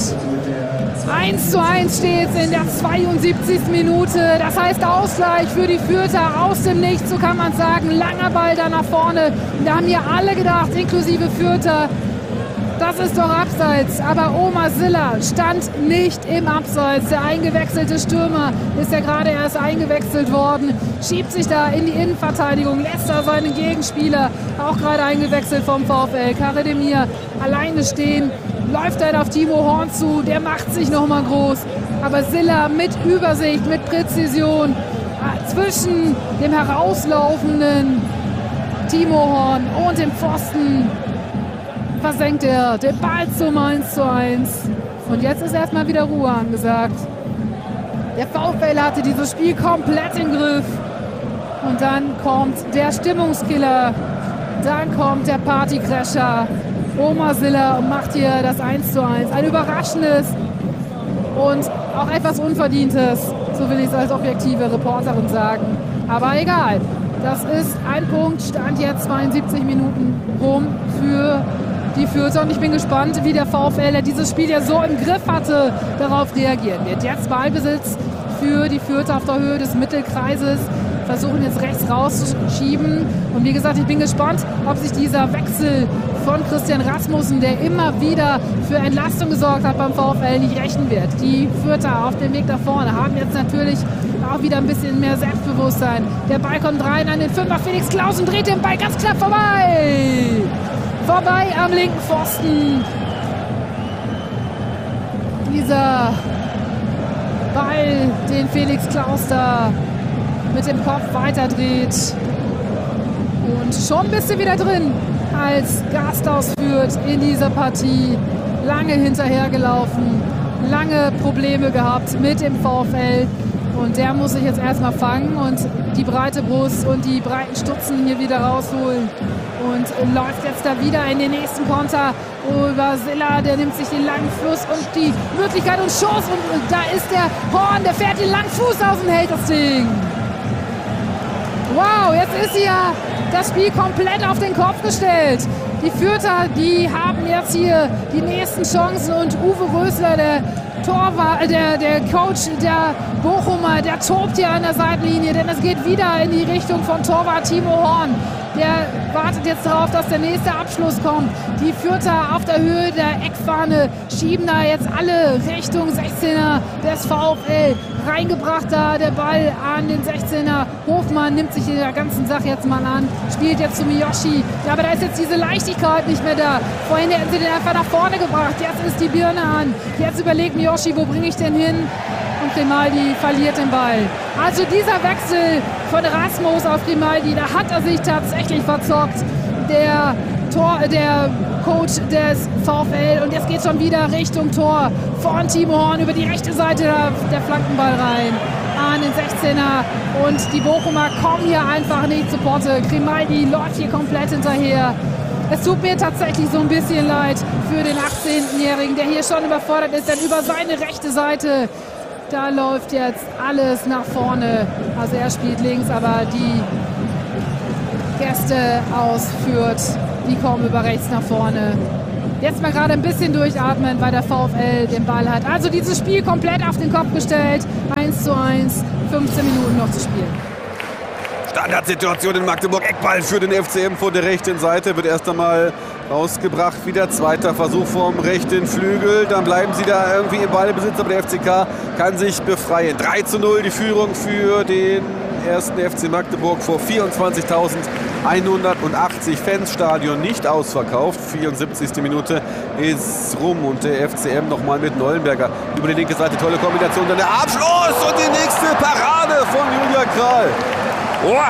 1:1 steht es in der 72. Minute. Das heißt Ausgleich für die Fürther aus dem Nichts, so kann man sagen. Langer Ball da nach vorne. Da haben ja alle gedacht, inklusive Fürther, das ist doch Abseits, aber Omar Silla stand nicht im Abseits. Der eingewechselte Stürmer ist ja gerade erst eingewechselt worden, schiebt sich da in die Innenverteidigung, lässt da seinen Gegenspieler, auch gerade eingewechselt vom VfL, Karedemir, alleine stehen, läuft dann auf Timo Horn zu, der macht sich nochmal groß, aber Silla mit Übersicht, mit Präzision zwischen dem herauslaufenden Timo Horn und dem Pfosten versenkt er den Ball zum 1:1. Und jetzt ist erstmal wieder Ruhe angesagt. Der VfL hatte dieses Spiel komplett im Griff. Und dann kommt der Stimmungskiller. Dann kommt der Partycrasher. Omar Silla macht hier das 1:1. Ein überraschendes und auch etwas unverdientes, so will ich es als objektive Reporterin sagen. Aber egal. Das ist ein Punkt, stand jetzt 72 Minuten rum für die Fürther und ich bin gespannt, wie der VfL, der dieses Spiel ja so im Griff hatte, darauf reagieren wird. Jetzt Ballbesitz für die Fürther auf der Höhe des Mittelkreises, versuchen jetzt rechts rauszuschieben und wie gesagt, ich bin gespannt, ob sich dieser Wechsel von Christian Rasmussen, der immer wieder für Entlastung gesorgt hat beim VfL, nicht rächen wird. Die Fürther auf dem Weg nach vorne haben jetzt natürlich auch wieder ein bisschen mehr Selbstbewusstsein. Der Ball kommt rein an den Fünfer, Felix Klausen dreht den Ball ganz knapp vorbei. Vorbei am linken Pfosten. Dieser Ball, den Felix Klaus da mit dem Kopf weiterdreht. Und schon bist du wieder drin als Gasthaus Fürth in dieser Partie. Lange hinterhergelaufen, lange Probleme gehabt mit dem VfL. Und der muss sich jetzt erstmal fangen und die breite Brust und die breiten Stutzen hier wieder rausholen. Und läuft jetzt da wieder in den nächsten Konter über Silla, der nimmt sich den langen Fluss und die Möglichkeit und Chance. Und da ist der Horn, der fährt den langen Fuß aus und hält das Ding. Wow, jetzt ist ja das Spiel komplett auf den Kopf gestellt. Die Fürther, die haben jetzt hier die nächsten Chancen und Uwe Rösler, der Coach der Bochumer, der tobt hier an der Seitenlinie, denn es geht wieder in die Richtung von Torwart Timo Horn. Der wartet jetzt darauf, dass der nächste Abschluss kommt. Die Fürther auf der Höhe der Eckfahne schieben da jetzt alle Richtung 16er des VfL. Reingebracht da der Ball an den 16er. Hofmann nimmt sich der ganzen Sache jetzt mal an, spielt jetzt zu Miyoshi. Ja, aber da ist jetzt diese Leichtigkeit nicht mehr da. Vorhin hätten sie den einfach nach vorne gebracht. Jetzt ist die Birne an. Jetzt überlegt Miyoshi, wo bringe ich den hin? und Grimaldi verliert den Ball. Also dieser Wechsel von Rasmus auf Grimaldi, da hat er sich tatsächlich verzockt. Der Coach des VfL, und jetzt geht schon wieder Richtung Tor von Timo Horn über die rechte Seite der Flankenball rein an den 16er, und die Bochumer kommen hier einfach nicht zu Potte. Grimaldi läuft hier komplett hinterher. Es tut mir tatsächlich so ein bisschen leid für den 18-Jährigen, der hier schon überfordert ist, denn über seine rechte Seite, da läuft jetzt alles nach vorne. Also er spielt links, aber die Gäste ausführt, die kommen über rechts nach vorne. Jetzt mal gerade ein bisschen durchatmen, weil der VfL den Ball hat. Also dieses Spiel komplett auf den Kopf gestellt. 1:1, 15 Minuten noch zu spielen. Standardsituation in Magdeburg. Eckball für den FCM von der rechten Seite. Wird erst einmal rausgebracht. Wieder zweiter Versuch vom rechten Flügel. Dann bleiben sie da irgendwie im Ballbesitz. Aber der FCK kann sich befreien. 3:0 die Führung für den ersten FC Magdeburg vor 24.180 Fans. Stadion nicht ausverkauft. 74. Minute ist rum und der FCM nochmal mit Neulenberger über die linke Seite. Tolle Kombination. Dann der Abschluss und die nächste Parade von Julia Kral. Oh.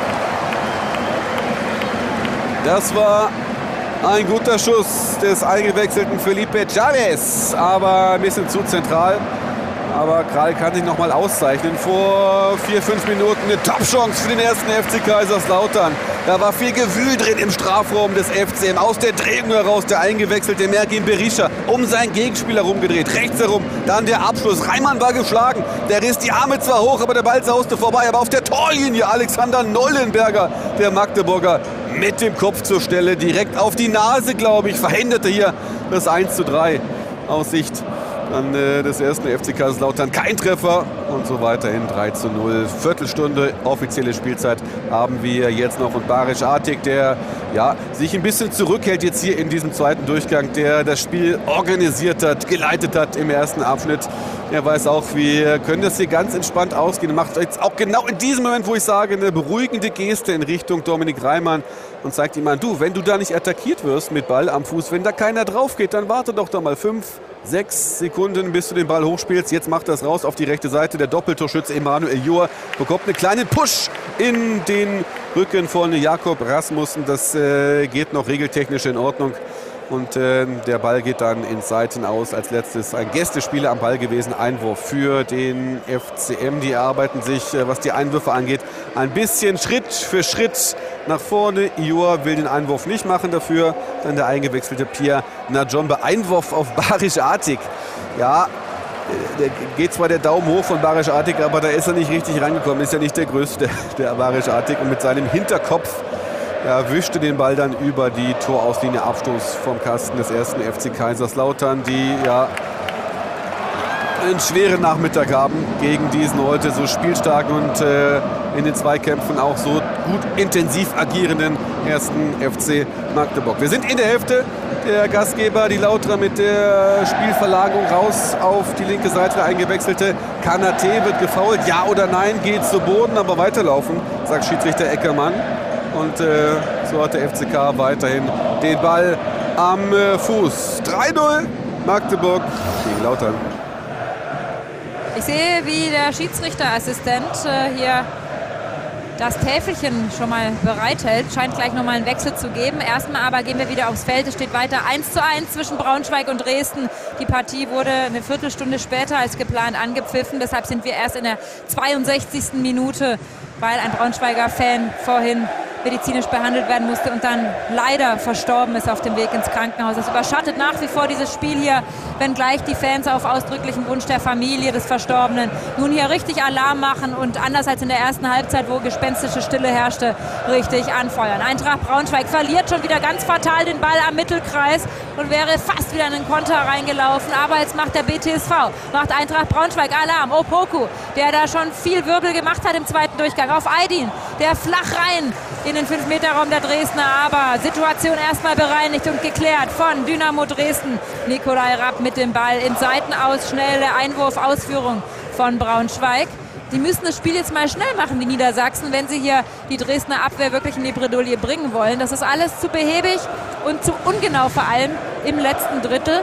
Das war ein guter Schuss des eingewechselten Felipe Chavez, aber ein bisschen zu zentral. Aber Kral kann sich noch mal auszeichnen. Vor 4-5 Minuten eine Top-Chance für den ersten FC Kaiserslautern. Da war viel Gewühl drin im Strafraum des FCM. Aus der Drehung heraus der eingewechselte Merkin Berisha um seinen Gegenspieler rumgedreht. Rechts herum, dann der Abschluss. Reimann war geschlagen. Der riss die Arme zwar hoch, aber der Ball sauste vorbei. Aber auf der Torlinie Alexander Neulenberger, der Magdeburger, mit dem Kopf zur Stelle. Direkt auf die Nase, glaube ich, verhinderte hier das 1:3 aus Sicht dann des ersten FC Kaiserslautern. Kein Treffer und so weiterhin 3:0. Viertelstunde offizielle Spielzeit haben wir jetzt noch. Und Barisch Artig, der sich ein bisschen zurückhält jetzt hier in diesem zweiten Durchgang, der das Spiel organisiert hat, geleitet hat im ersten Abschnitt. Er weiß auch, wir können das hier ganz entspannt ausgehen. Macht jetzt auch genau in diesem Moment, wo ich sage, eine beruhigende Geste in Richtung Dominik Reimann und zeigt ihm an, du, wenn du da nicht attackiert wirst mit Ball am Fuß, wenn da keiner drauf geht, dann warte doch da mal 5-6 Sekunden, bis du den Ball hochspielst. Jetzt macht das raus auf die rechte Seite. Der Doppeltorschütze Emanuel Johr bekommt einen kleinen Push in den Rücken von Jakob Rasmussen. Das geht noch regeltechnisch in Ordnung. Und der Ball geht dann ins Seiten aus. Als letztes ein Gästespieler am Ball gewesen. Einwurf für den FCM. Die arbeiten sich, was die Einwürfe angeht, ein bisschen Schritt für Schritt nach vorne. Johr will den Einwurf nicht machen dafür. Dann der eingewechselte Pierre Najombe. Einwurf auf Barisch Artig. Ja, da geht zwar der Daumen hoch von Barisch Artig, aber da ist er nicht richtig reingekommen. Ist ja nicht der größte, der Barisch Artig. Und mit seinem Hinterkopf wischte den Ball dann über die Torauslinie. Abstoß vom Kasten des ersten FC Kaiserslautern, die einen schweren Nachmittag haben gegen diesen heute so spielstarken und in den Zweikämpfen auch so gut intensiv agierenden ersten FC Magdeburg. Wir sind in der Hälfte. Der Gastgeber, die Lauterer, mit der Spielverlagerung raus auf die linke Seite. Der eingewechselte Kanate wird gefoult. Ja oder nein, geht zu Boden, aber weiterlaufen, sagt Schiedsrichter Eckermann. Und so hat der FCK weiterhin den Ball am Fuß. 3:0 Magdeburg gegen Lautern. Ich sehe, wie der Schiedsrichterassistent hier das Täfelchen schon mal bereithält. Scheint gleich nochmal einen Wechsel zu geben. Erstmal aber gehen wir wieder aufs Feld. Es steht weiter 1:1 zwischen Braunschweig und Dresden. Die Partie wurde eine Viertelstunde später als geplant angepfiffen. Deshalb sind wir erst in der 62. Minute, weil ein Braunschweiger Fan vorhin medizinisch behandelt werden musste und dann leider verstorben ist auf dem Weg ins Krankenhaus. Das überschattet nach wie vor dieses Spiel hier, wenngleich die Fans auf ausdrücklichen Wunsch der Familie des Verstorbenen nun hier richtig Alarm machen und anders als in der ersten Halbzeit, wo gespenstische Stille herrschte, richtig anfeuern. Eintracht Braunschweig verliert schon wieder ganz fatal den Ball am Mittelkreis und wäre fast wieder in den Konter reingelaufen. Aber jetzt macht der BTSV, macht Eintracht Braunschweig Alarm. Opoku, der da schon viel Wirbel gemacht hat im zweiten Durchgang, auf Aydin, der flach rein in den 5-Meter-Raum der Dresdner, aber Situation erstmal bereinigt und geklärt von Dynamo Dresden. Nikolai Rapp mit dem Ball in Seitenaus, schnelle Einwurfausführung von Braunschweig. Die müssen das Spiel jetzt mal schnell machen, die Niedersachsen, wenn sie hier die Dresdner Abwehr wirklich in die Bredouille bringen wollen. Das ist alles zu behäbig und zu ungenau, vor allem im letzten Drittel.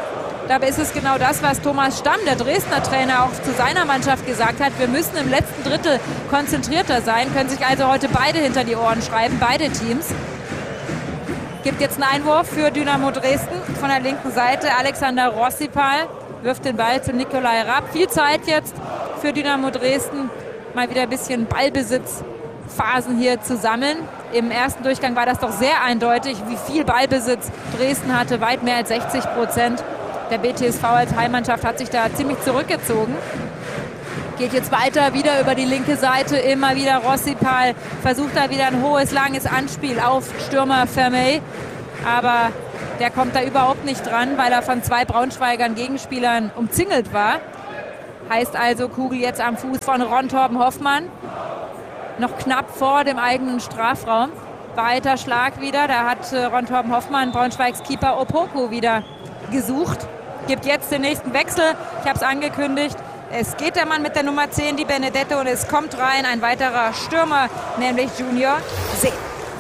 Dabei ist es genau das, was Thomas Stamm, der Dresdner Trainer, auch zu seiner Mannschaft gesagt hat. Wir müssen im letzten Drittel konzentrierter sein, können sich also heute beide hinter die Ohren schreiben, beide Teams. Gibt jetzt einen Einwurf für Dynamo Dresden von der linken Seite. Alexander Rossipal wirft den Ball zu Nikolai Rapp. Viel Zeit jetzt für Dynamo Dresden, mal wieder ein bisschen Ballbesitzphasen hier zu sammeln. Im ersten Durchgang war das doch sehr eindeutig, wie viel Ballbesitz Dresden hatte, weit mehr als 60%. Der BTSV als Heimmannschaft hat sich da ziemlich zurückgezogen. Geht jetzt weiter, wieder über die linke Seite, immer wieder Rossipal, versucht da wieder ein hohes, langes Anspiel auf Stürmer Vermey. Aber der kommt da überhaupt nicht dran, weil er von 2 Braunschweigern Gegenspielern umzingelt war. Heißt also, Kugel jetzt am Fuß von Ron Torben Hoffmann. Noch knapp vor dem eigenen Strafraum. Weiter Schlag wieder, da hat Ron Torben Hoffmann Braunschweigs Keeper Opoku wieder gesucht. Gibt jetzt den nächsten Wechsel, ich habe es angekündigt. Es geht der Mann mit der Nummer 10, die Benedetto, und es kommt rein ein weiterer Stürmer, nämlich Junior See.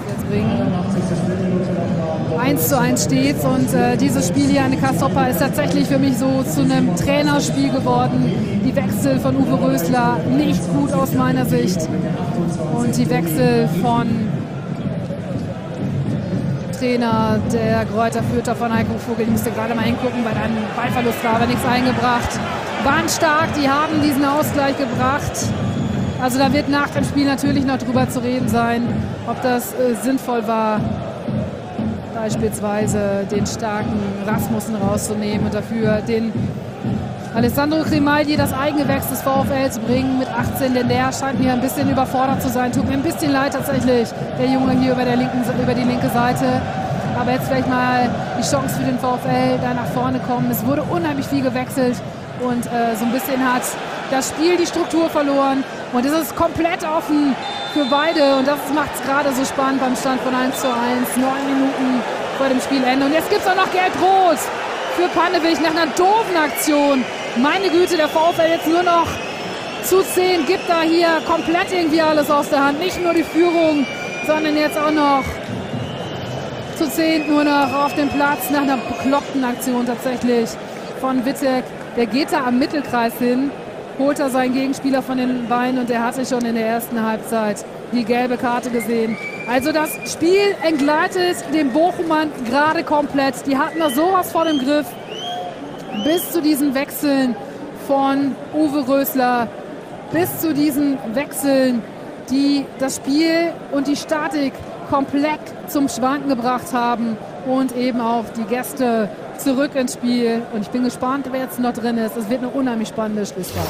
1:1 steht's und dieses Spiel hier an der Kassoppa ist tatsächlich für mich so zu einem Trainerspiel geworden. Die Wechsel von Uwe Rösler nicht gut aus meiner Sicht und die Wechsel von Trainer der Greuther Fürther von Heiko Vogel, ich musste gerade mal hingucken, weil ein Ballverlust war, aber nichts eingebracht. Waren stark, die haben diesen Ausgleich gebracht. Also da wird nach dem Spiel natürlich noch drüber zu reden sein, ob das sinnvoll war, beispielsweise den starken Rasmussen rauszunehmen und dafür den Alessandro Grimaldi, das Eigengewächs des VfL, zu bringen mit 18, denn der scheint mir ein bisschen überfordert zu sein. Tut mir ein bisschen leid tatsächlich, der Junge hier über die linke Seite. Aber jetzt vielleicht mal die Chance für den VfL, da nach vorne kommen. Es wurde unheimlich viel gewechselt und so ein bisschen hat das Spiel die Struktur verloren. Und es ist komplett offen für beide und das macht es gerade so spannend beim Stand von 1:1, 9 Minuten vor dem Spielende. Und jetzt gibt es auch noch Gelb-Rot für Pannewig nach einer doofen Aktion. Meine Güte, der VfL jetzt nur noch zu 10, gibt da hier komplett irgendwie alles aus der Hand. Nicht nur die Führung, sondern jetzt auch noch zu 10 nur noch auf dem Platz nach einer bekloppten Aktion tatsächlich von Wittek. Der geht da am Mittelkreis hin, holt er seinen Gegenspieler von den Beinen und der hatte schon in der ersten Halbzeit die gelbe Karte gesehen. Also das Spiel entgleitet den Bochumern gerade komplett. Die hatten da sowas vor dem Griff bis zu diesen Wechseln von Uwe Rösler, bis zu diesen Wechseln, die das Spiel und die Statik komplett zum Schwanken gebracht haben und eben auch die Gäste zurück ins Spiel. Und ich bin gespannt, wer jetzt noch drin ist. Es wird eine unheimlich spannende Schlussphase.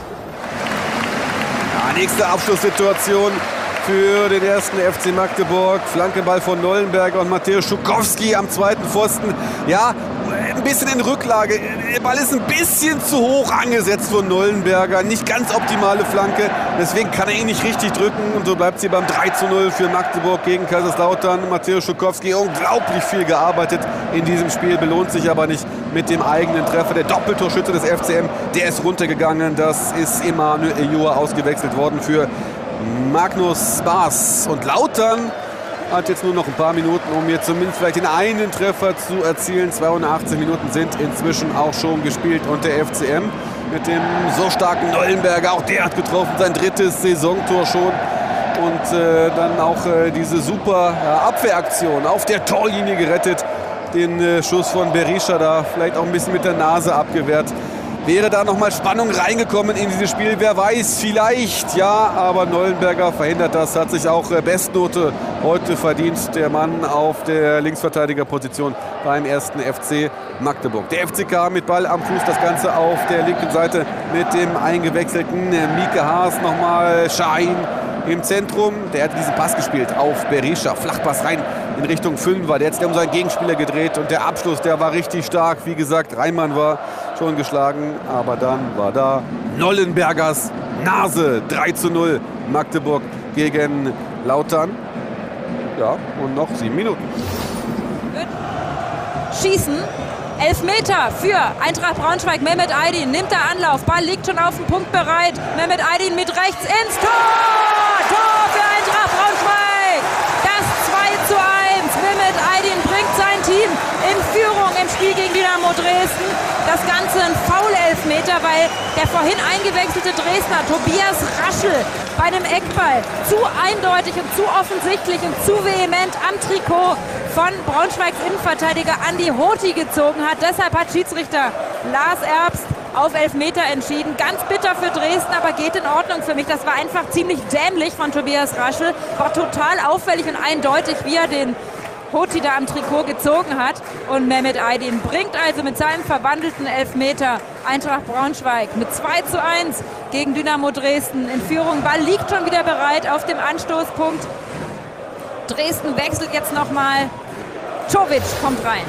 Ja, nächste Abschlusssituation für den ersten FC Magdeburg. Flankeball von Nollenberger und Mateusz Schukowski am zweiten Pfosten. Ja, ein bisschen in Rücklage. Der Ball ist ein bisschen zu hoch angesetzt von Nollenberger. Nicht ganz optimale Flanke. Deswegen kann er ihn nicht richtig drücken. Und so bleibt sie beim 3:0 für Magdeburg gegen Kaiserslautern. Mateusz Schukowski, unglaublich viel gearbeitet in diesem Spiel. Belohnt sich aber nicht mit dem eigenen Treffer. Der Doppeltorschütze des FCM, der ist runtergegangen. Das ist Emanuel Ejua ausgewechselt worden für Magnus Baas. Und Lautern hat jetzt nur noch ein paar Minuten, um hier zumindest vielleicht den einen Treffer zu erzielen. 82 Minuten sind inzwischen auch schon gespielt und der FCM mit dem so starken Nollenberger, auch der hat getroffen, sein drittes Saisontor schon. Und dann auch diese super Abwehraktion auf der Torlinie gerettet. Den Schuss von Berisha da vielleicht auch ein bisschen mit der Nase abgewehrt. Wäre da nochmal Spannung reingekommen in dieses Spiel? Wer weiß, vielleicht, ja. Aber Nollenberger verhindert das, hat sich auch Bestnote heute verdient. Der Mann auf der Linksverteidigerposition beim ersten FC Magdeburg. Der FCK mit Ball am Fuß, das Ganze auf der linken Seite mit dem eingewechselten Mieke Haas. Nochmal Schein im Zentrum. Der hat diesen Pass gespielt auf Berisha. Flachpass rein in Richtung Fünfer. Der hat sich um seinen Gegenspieler gedreht und der Abschluss, der war richtig stark. Wie gesagt, Reimann war schon geschlagen, aber dann war da Nollenbergers Nase. 3:0 Magdeburg gegen Lautern. Ja, und noch 7 Minuten. Schießen. Elfmeter für Eintracht Braunschweig. Mehmet Aydin nimmt der Anlauf. Ball liegt schon auf dem Punkt bereit. Mehmet Aydin mit rechts ins Tor. Tor für Eintracht Braunschweig. Das 2:1. Mehmet Aydin bringt sein Team in Führung im Spiel gegen Dynamo Dresden. das Ganze ein Foul-Elfmeter, weil der vorhin eingewechselte Dresdner Tobias Raschel bei einem Eckball zu eindeutig und zu offensichtlich und zu vehement am Trikot von Braunschweigs Innenverteidiger Andi Hoti gezogen hat. Deshalb hat Schiedsrichter Lars Erbst auf Elfmeter entschieden. Ganz bitter für Dresden, aber geht in Ordnung für mich. Das war einfach ziemlich dämlich von Tobias Raschel. War total auffällig und eindeutig, wie er den Hoti da am Trikot gezogen hat. Und Mehmet Aydin bringt also mit seinem verwandelten Elfmeter Eintracht Braunschweig mit 2:1 gegen Dynamo Dresden in Führung. Ball liegt schon wieder bereit auf dem Anstoßpunkt. Dresden wechselt jetzt nochmal. Czovic kommt rein.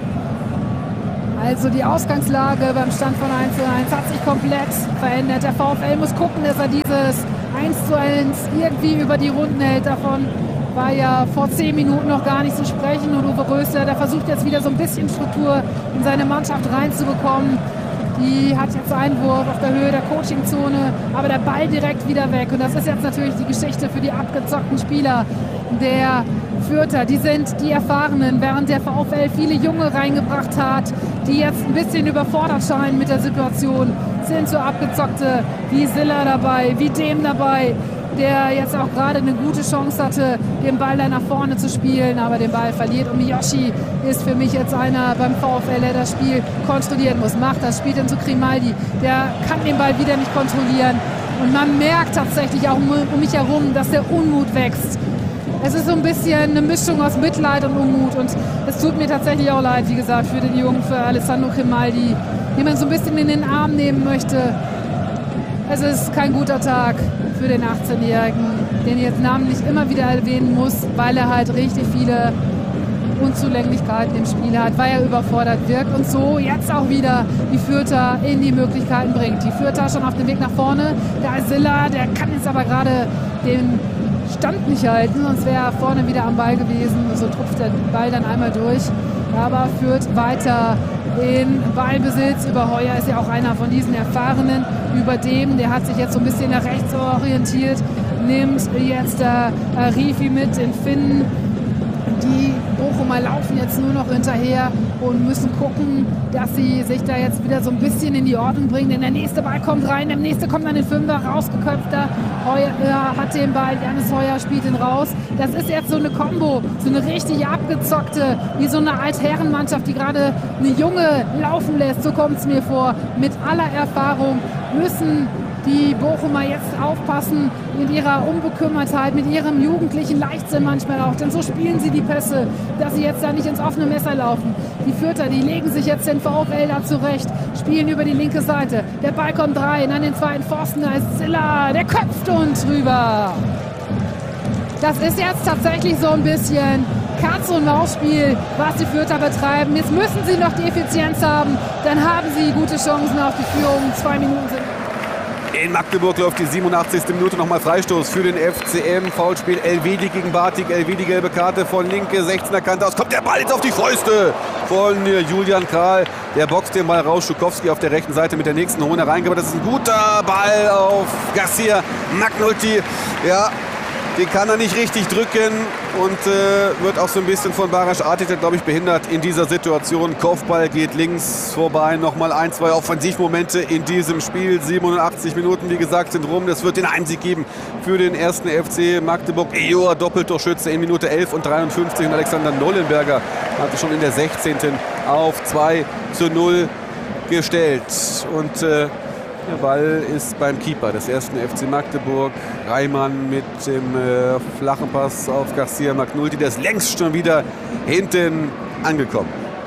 Also die Ausgangslage beim Stand von 1:1 hat sich komplett verändert. Der VfL muss gucken, dass er dieses 1:1 irgendwie über die Runden hält. Davon war ja vor 10 Minuten noch gar nicht zu sprechen. Und Uwe Rösler, der versucht jetzt wieder so ein bisschen Struktur in seine Mannschaft reinzubekommen. Die hat jetzt Einwurf auf der Höhe der Coachingzone, aber der Ball direkt wieder weg. Und das ist jetzt natürlich die Geschichte für die abgezockten Spieler der Fürther. Die sind die Erfahrenen, während der VfL viele Junge reingebracht hat, die jetzt ein bisschen überfordert scheinen mit der Situation. Sind so abgezockte wie Siller dabei, wie Dem dabei, der jetzt auch gerade eine gute Chance hatte, den Ball da nach vorne zu spielen, aber den Ball verliert. Und Miyoshi ist für mich jetzt einer beim VfL, der das Spiel kontrollieren muss. Macht das, spielt dann zu Grimaldi. Der kann den Ball wieder nicht kontrollieren. Und man merkt tatsächlich auch um mich herum, dass der Unmut wächst. Es ist so ein bisschen eine Mischung aus Mitleid und Unmut. Und es tut mir tatsächlich auch leid, wie gesagt, für den Jungen, für Alessandro Grimaldi, den man so ein bisschen in den Arm nehmen möchte. Es ist kein guter Tag für den 18-Jährigen, den ich jetzt namentlich immer wieder erwähnen muss, weil er halt richtig viele Unzulänglichkeiten im Spiel hat, weil er überfordert wirkt und so jetzt auch wieder die Fürther in die Möglichkeiten bringt. Die Fürther schon auf dem Weg nach vorne. Der Siller, der kann jetzt aber gerade den Stand nicht halten, sonst wäre er vorne wieder am Ball gewesen. So tropft der Ball dann einmal durch. Aber führt weiter in Ballbesitz. Über Heuer ist ja auch einer von diesen Erfahrenen. Über Dem, der hat sich jetzt so ein bisschen nach rechts orientiert, nimmt jetzt Rifi mit, den Finnen. Die Bochumer laufen jetzt nur noch hinterher und müssen gucken, dass sie sich da jetzt wieder so ein bisschen in die Ordnung bringen. Denn der nächste Ball kommt rein, der nächste kommt an den Fünfer, rausgeköpfter. Heuer hat den Ball, Janis Heuer spielt ihn raus. Das ist jetzt so eine Kombo, so eine richtig abgezockte, wie so eine Altherrenmannschaft, die gerade eine Junge laufen lässt. So kommt es mir vor. Mit aller Erfahrung müssen die Bochumer jetzt aufpassen mit ihrer Unbekümmertheit, mit ihrem jugendlichen Leichtsinn manchmal auch. Denn so spielen sie die Pässe, dass sie jetzt da nicht ins offene Messer laufen. Die Fürther, die legen sich jetzt den VfL da zurecht, spielen über die linke Seite. Der Ball kommt rein an den zweiten Pfosten, da ist Ziller, der köpft und drüber. Das ist jetzt tatsächlich so ein bisschen Katz-und-Maus-Spiel, was die Fürther betreiben. Jetzt müssen sie noch die Effizienz haben, dann haben sie gute Chancen auf die Führung. 2 Minuten sind. In Magdeburg läuft die 87. Minute, nochmal Freistoß für den FCM. Foulspiel Elvedi gegen Bartik. Elvedi, gelbe Karte von linke 16er Kante aus. Kommt der Ball jetzt auf die Fäuste von Julian Kral. Der boxt den Ball raus. Schukowski auf der rechten Seite mit der nächsten Hohne reingebracht. Das ist ein guter Ball auf Garcia McNulty. Ja, den kann er nicht richtig drücken und wird auch so ein bisschen von Barasch Arteta, glaube ich, behindert in dieser Situation. Kopfball geht links vorbei. Nochmal 1, 2 Offensivmomente in diesem Spiel. 87 Minuten, wie gesagt, sind rum. Das wird den Einsieg geben für den ersten FC Magdeburg. Ejoa, Doppeltorschütze in Minute 11 und 53. Und Alexander Nollenberger hatte schon in der 16. auf 2:0 gestellt. Und der Ball ist beim Keeper des ersten FC Magdeburg. Reimann mit dem flachen Pass auf Garcia McNulty. Der ist längst schon wieder hinten angekommen.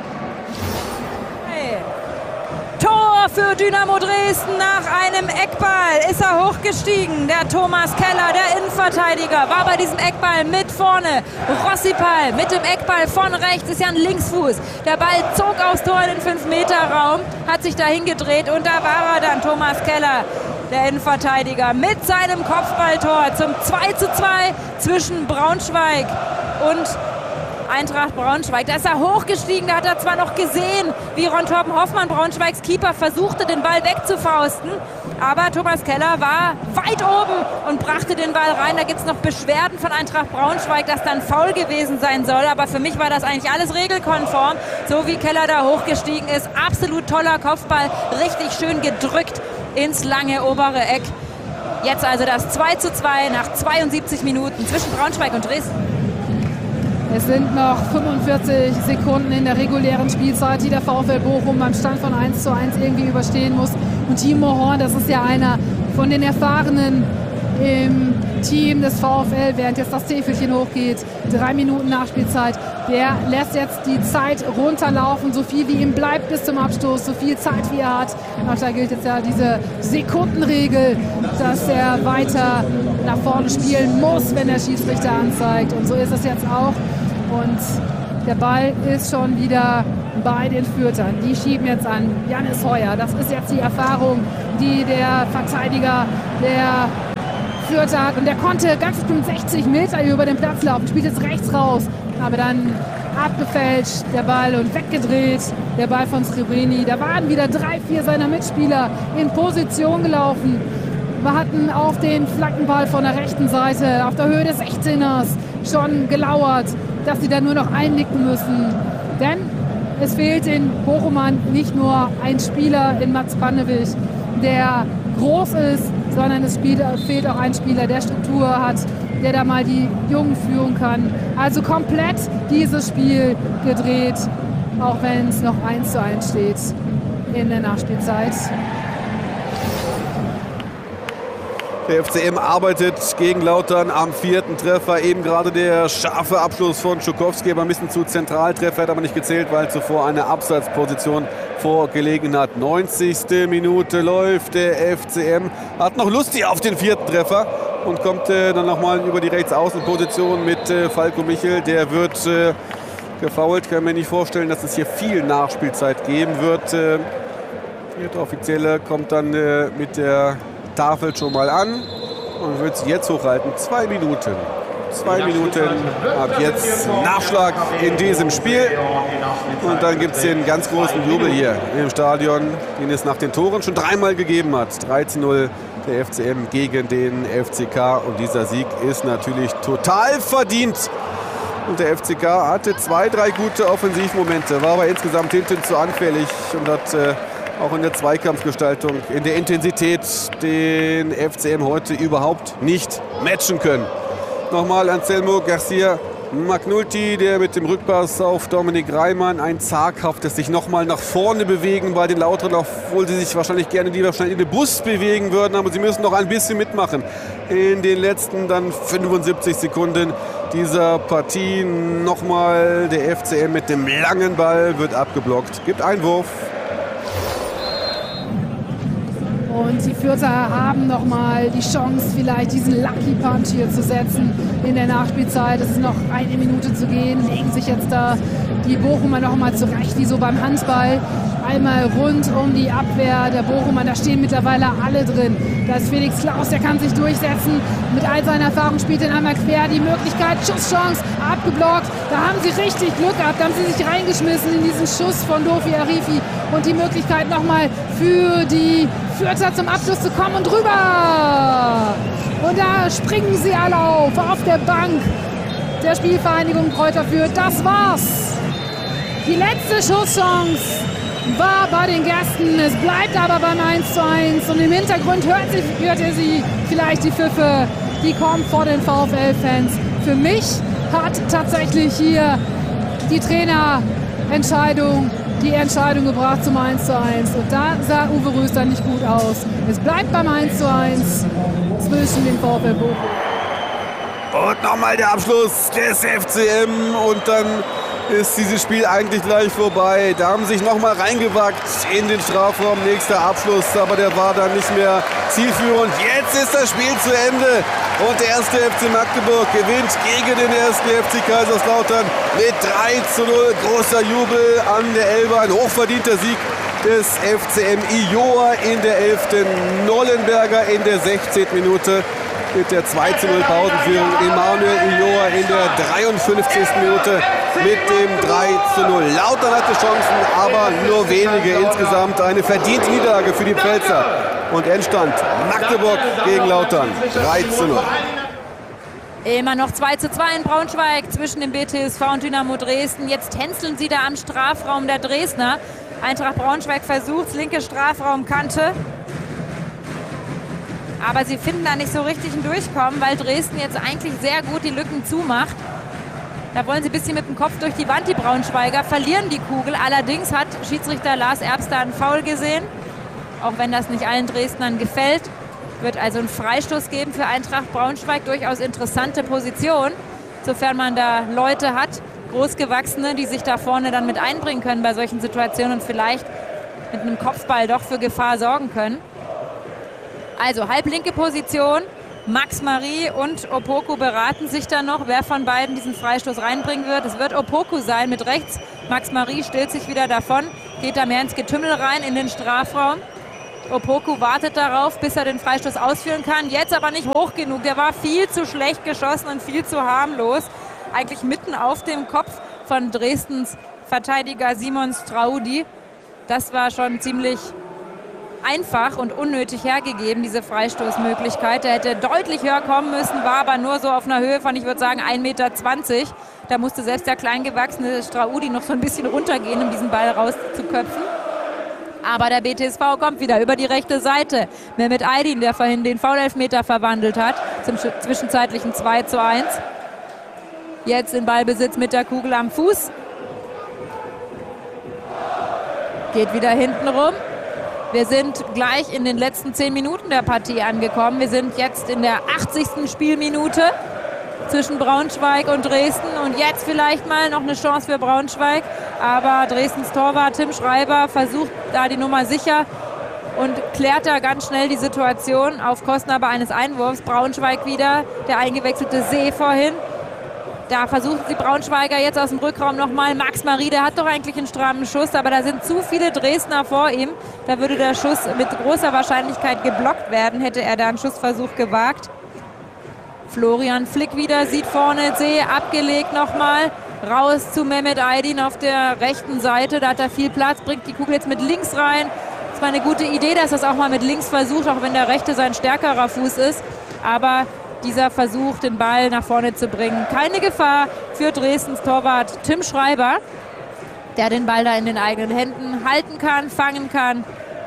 Hey. Tor für Dynamo Dresden nach einem Eckball. Ist er hochgestiegen. Der Thomas Keller, der Innenverteidiger, war bei diesem Eckball mit vorne. Rossipal mit dem Eckball von rechts, ist ja ein Linksfuß. Der Ball zog aufs Tor in den 5-Meter-Raum, hat sich dahin gedreht und da war er dann, Thomas Keller, der Innenverteidiger, mit seinem Kopfballtor zum 2:2 zwischen Braunschweig und Eintracht Braunschweig. Da ist er hochgestiegen, da hat er zwar noch gesehen, wie Ron Torben Hoffmann, Braunschweigs Keeper, versuchte, den Ball wegzufausten. Aber Thomas Keller war weit oben und brachte den Ball rein. Da gibt es noch Beschwerden von Eintracht Braunschweig, dass dann faul gewesen sein soll. Aber für mich war das eigentlich alles regelkonform, so wie Keller da hochgestiegen ist. Absolut toller Kopfball, richtig schön gedrückt ins lange obere Eck. Jetzt also das 2:2 nach 72 Minuten zwischen Braunschweig und Dresden. Es sind noch 45 Sekunden in der regulären Spielzeit, die der VfL Bochum beim Stand von 1:1 irgendwie überstehen muss. Und Timo Horn, das ist ja einer von den Erfahrenen im Team des VfL, während jetzt das Täfelchen hochgeht. 3 Minuten Nachspielzeit. Der lässt jetzt die Zeit runterlaufen, so viel wie ihm bleibt bis zum Abstoß, so viel Zeit wie er hat. Auch da gilt jetzt ja diese Sekundenregel, dass er weiter nach vorne spielen muss, wenn der Schiedsrichter anzeigt. Und so ist es jetzt auch. Und der Ball ist schon wieder bei den Fürthern. Die schieben jetzt an Jannis Heuer. Das ist jetzt die Erfahrung, die der Verteidiger der Fürther hat. Und der konnte ganz bestimmt 60 Meter über den Platz laufen. Spielt jetzt rechts raus. Aber dann abgefälscht der Ball und weggedreht. Der Ball von Srebrini. Da waren wieder 3, 4 seiner Mitspieler in Position gelaufen. Wir hatten auf den Flankenball von der rechten Seite, auf der Höhe des 16ers, schon gelauert, dass sie dann nur noch einnicken müssen. Denn es fehlt den Bochumern nicht nur ein Spieler in Mats Pannewisch, der groß ist, sondern es fehlt auch ein Spieler, der Struktur hat, der da mal die Jungen führen kann. Also komplett dieses Spiel gedreht, auch wenn es noch 1:1 steht in der Nachspielzeit. Der FCM arbeitet gegen Lautern am 4. Treffer. Eben gerade der scharfe Abschluss von Schukowski, aber ein bisschen zu Zentraltreffer, hat aber nicht gezählt, weil zuvor eine Abseitsposition vorgelegen hat. 90. Minute läuft. Der FCM hat noch Lust auf den 4. Treffer und kommt dann nochmal über die Rechtsaußenposition mit Falco Michel. Der wird gefoult. Kann mir nicht vorstellen, dass es hier viel Nachspielzeit geben wird. Der Offizielle kommt dann mit der Tafel schon mal an und wird sie jetzt hochhalten. 2 Minuten. 2 Minuten ab jetzt Nachschlag in diesem Spiel. Und dann gibt es den ganz großen Jubel hier im Stadion, den es nach den Toren schon 3-mal gegeben hat. 13:0 der FCM gegen den FCK. Und dieser Sieg ist natürlich total verdient. Und der FCK hatte 2, 3 gute Offensivmomente, war aber insgesamt hinten zu anfällig und hat auch in der Zweikampfgestaltung, in der Intensität den FCM heute überhaupt nicht matchen können. Nochmal Anselmo Garcia Magnulti, der mit dem Rückpass auf Dominik Reimann, ein zaghaftes sich nochmal nach vorne bewegen bei den Lauteren, obwohl sie sich wahrscheinlich gerne lieber schnell in den Bus bewegen würden, aber sie müssen noch ein bisschen mitmachen in den letzten dann 75 Sekunden dieser Partie. Nochmal der FCM mit dem langen Ball wird abgeblockt, gibt Einwurf. Und die Fürther haben nochmal die Chance, vielleicht diesen Lucky Punch hier zu setzen in der Nachspielzeit. Es ist noch 1 Minute zu gehen, legen sich jetzt da die Bochumer nochmal zurecht, wie so beim Handball. Einmal rund um die Abwehr der Bochumer, da stehen mittlerweile alle drin. Da ist Felix Klaus, der kann sich durchsetzen. Mit all seiner Erfahrung spielt er einmal quer, die Möglichkeit, Schusschance, abgeblockt. Da haben sie richtig Glück gehabt, da haben sie sich reingeschmissen in diesen Schuss von Dofi Arifi. Und die Möglichkeit nochmal für die Fürther zum Abschluss zu kommen und rüber. Und da springen sie alle auf der Bank der Spielvereinigung Kräuter Fürth. Das war's. Die letzte Schusschance war bei den Gästen. Es bleibt aber beim 1:1. Und im Hintergrund hört ihr sie vielleicht die Pfiffe, die kommen vor den VfL-Fans. Für mich hat tatsächlich hier die Trainerentscheidung die Entscheidung gebracht zum 1:1. Und da sah Uwe Röster nicht gut aus. Es bleibt beim 1:1 zwischen dem VfL Bochum. Und nochmal der Abschluss des FCM und dann ist dieses Spiel eigentlich gleich vorbei. Da haben sich nochmal reingewagt in den Strafraum. Nächster Abschluss, aber der war dann nicht mehr zielführend. Jetzt ist das Spiel zu Ende und der erste FC Magdeburg gewinnt gegen den ersten FC Kaiserslautern mit 3:0. Großer Jubel an der Elbe, ein hochverdienter Sieg des FCM. Ioa in der 11., Nollenberger in der 16. Minute. Mit der 2:0 Pausenführung. Emanuel Ioa in der 53. Minute mit dem 3:0. Lautern hatte Chancen, aber nur wenige insgesamt. Eine verdiente Niederlage für die Pfälzer. Und Endstand Magdeburg gegen Lautern 3:0. Immer noch 2:2 in Braunschweig zwischen dem BTSV und Dynamo Dresden. Jetzt tänzeln sie da am Strafraum der Dresdner. Eintracht Braunschweig versucht, linke Strafraumkante. Aber sie finden da nicht so richtig ein Durchkommen, weil Dresden jetzt eigentlich sehr gut die Lücken zumacht. Da wollen sie ein bisschen mit dem Kopf durch die Wand, die Braunschweiger, verlieren die Kugel. Allerdings hat Schiedsrichter Lars Erbst da einen Foul gesehen, auch wenn das nicht allen Dresdnern gefällt. Wird also einen Freistoß geben für Eintracht Braunschweig. Durchaus interessante Position, sofern man da Leute hat, Großgewachsene, die sich da vorne dann mit einbringen können bei solchen Situationen und vielleicht mit einem Kopfball doch für Gefahr sorgen können. Also halblinke Position. Max Marie und Opoku beraten sich dann noch, wer von beiden diesen Freistoß reinbringen wird. Es wird Opoku sein mit rechts. Max Marie stillt sich wieder davon, geht da mehr ins Getümmel rein in den Strafraum. Opoku wartet darauf, bis er den Freistoß ausführen kann. Jetzt aber nicht hoch genug. Der war viel zu schlecht geschossen und viel zu harmlos. Eigentlich mitten auf dem Kopf von Dresdens Verteidiger Simon Straudi. Das war schon ziemlich einfach und unnötig hergegeben, diese Freistoßmöglichkeit. Der hätte deutlich höher kommen müssen, war aber nur so auf einer Höhe von, ich würde sagen, 1,20 Meter. Da musste selbst der kleingewachsene Straudi noch so ein bisschen runtergehen, um diesen Ball rauszuköpfen. Aber der BTSV kommt wieder über die rechte Seite. Mehmet Aydin, der vorhin den Foul-Elfmeter verwandelt hat, zum zwischenzeitlichen 2:1. Jetzt in Ballbesitz mit der Kugel am Fuß. Geht wieder hinten rum. Wir sind gleich in den letzten 10 Minuten der Partie angekommen. Wir sind jetzt in der 80. Spielminute zwischen Braunschweig und Dresden. Und jetzt vielleicht mal noch eine Chance für Braunschweig. Aber Dresdens Torwart Tim Schreiber versucht da die Nummer sicher und klärt da ganz schnell die Situation auf Kosten aber eines Einwurfs. Braunschweig wieder, der eingewechselte See vorhin. Da versuchen die Braunschweiger jetzt aus dem Rückraum nochmal. Max Marie, der hat doch eigentlich einen strammen Schuss, aber da sind zu viele Dresdner vor ihm. Da würde der Schuss mit großer Wahrscheinlichkeit geblockt werden, hätte er da einen Schussversuch gewagt. Florian Flick wieder, sieht vorne See, abgelegt nochmal. Raus zu Mehmet Aydin auf der rechten Seite, da hat er viel Platz, bringt die Kugel jetzt mit links rein. Das war eine gute Idee, dass er es auch mal mit links versucht, auch wenn der rechte sein stärkerer Fuß ist. Aber dieser Versuch, den Ball nach vorne zu bringen, keine Gefahr für Dresdens Torwart Tim Schreiber, der den Ball da in den eigenen Händen halten kann, fangen kann.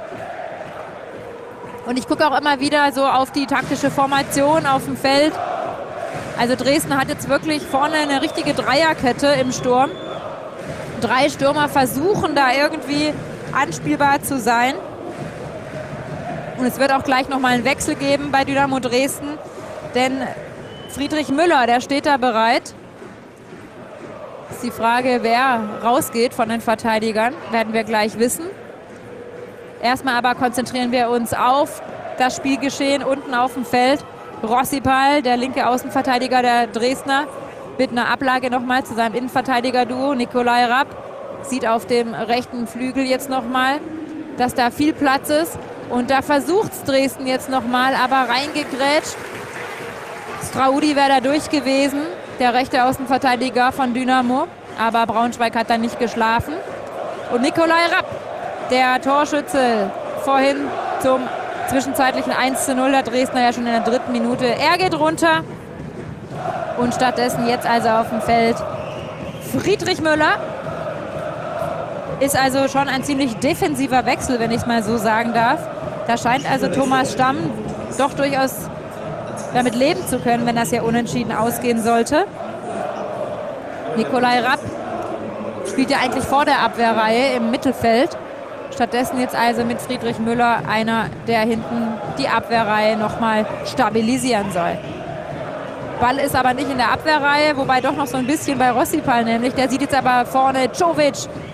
Und ich gucke auch immer wieder so auf die taktische Formation auf dem Feld. Also Dresden hat jetzt wirklich vorne eine richtige Dreierkette im Sturm. 3 Stürmer versuchen da irgendwie anspielbar zu sein. Und es wird auch gleich nochmal einen Wechsel geben bei Dynamo Dresden. Denn Friedrich Müller, der steht da bereit. Ist die Frage, wer rausgeht von den Verteidigern, werden wir gleich wissen. Erstmal aber konzentrieren wir uns auf das Spielgeschehen unten auf dem Feld. Rossipal, der linke Außenverteidiger der Dresdner, mit einer Ablage nochmal zu seinem Innenverteidiger-Duo. Nikolai Rapp sieht auf dem rechten Flügel jetzt nochmal, dass da viel Platz ist. Und da versucht es Dresden jetzt nochmal, aber reingegrätscht. Straudi wäre da durch gewesen, der rechte Außenverteidiger von Dynamo. Aber Braunschweig hat da nicht geschlafen. Und Nikolai Rapp, der Torschütze, vorhin zum zwischenzeitlichen 1:0, der Dresdner ja schon in der 3. Minute. Er geht runter und stattdessen jetzt also auf dem Feld Friedrich Müller. Ist also schon ein ziemlich defensiver Wechsel, wenn ich es mal so sagen darf. Da scheint also Thomas Stamm doch durchaus damit leben zu können, wenn das ja unentschieden ausgehen sollte. Nikolai Rapp spielt ja eigentlich vor der Abwehrreihe im Mittelfeld. Stattdessen jetzt also mit Friedrich Müller einer, der hinten die Abwehrreihe nochmal stabilisieren soll. Ball ist aber nicht in der Abwehrreihe, wobei doch noch so ein bisschen bei Rossipal nämlich. Der sieht jetzt aber vorne Czovic,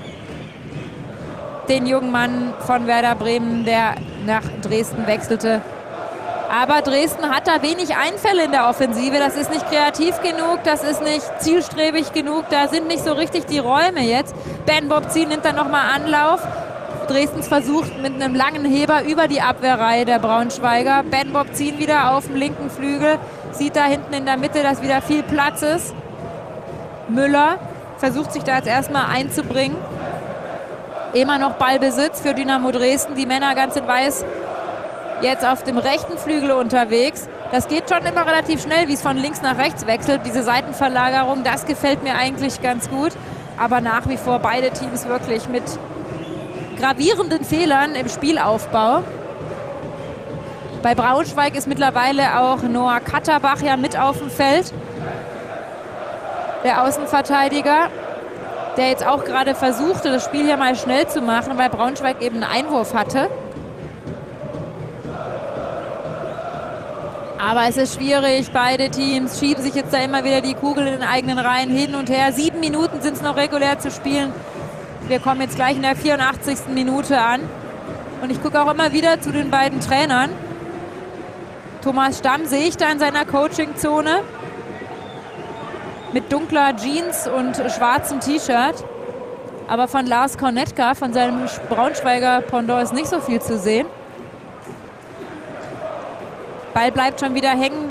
den jungen Mann von Werder Bremen, der nach Dresden wechselte. Aber Dresden hat da wenig Einfälle in der Offensive. Das ist nicht kreativ genug, das ist nicht zielstrebig genug. Da sind nicht so richtig die Räume jetzt. Ben Bobzin nimmt dann nochmal Anlauf. Dresdens versucht mit einem langen Heber über die Abwehrreihe der Braunschweiger. Ben Bobzin wieder auf dem linken Flügel. Sieht da hinten in der Mitte, dass wieder viel Platz ist. Müller versucht sich da jetzt erstmal einzubringen. Immer noch Ballbesitz für Dynamo Dresden. Die Männer ganz in weiß jetzt auf dem rechten Flügel unterwegs. Das geht schon immer relativ schnell, wie es von links nach rechts wechselt. Diese Seitenverlagerung, das gefällt mir eigentlich ganz gut. Aber nach wie vor beide Teams wirklich mit gravierenden Fehlern im Spielaufbau. Bei Braunschweig ist mittlerweile auch Noah Katterbach ja mit auf dem Feld. Der Außenverteidiger, der jetzt auch gerade versuchte, das Spiel hier mal schnell zu machen, weil Braunschweig eben einen Einwurf hatte. Aber es ist schwierig, beide Teams schieben sich jetzt da immer wieder die Kugel in den eigenen Reihen hin und her. 7 Minuten sind es noch regulär zu spielen. Wir kommen jetzt gleich in der 84. Minute an. Und ich gucke auch immer wieder zu den beiden Trainern. Thomas Stamm sehe ich da in seiner Coaching-Zone mit dunkler Jeans und schwarzem T-Shirt. Aber von Lars Kornetka, von seinem Braunschweiger Pendant, ist nicht so viel zu sehen. Ball bleibt schon wieder hängen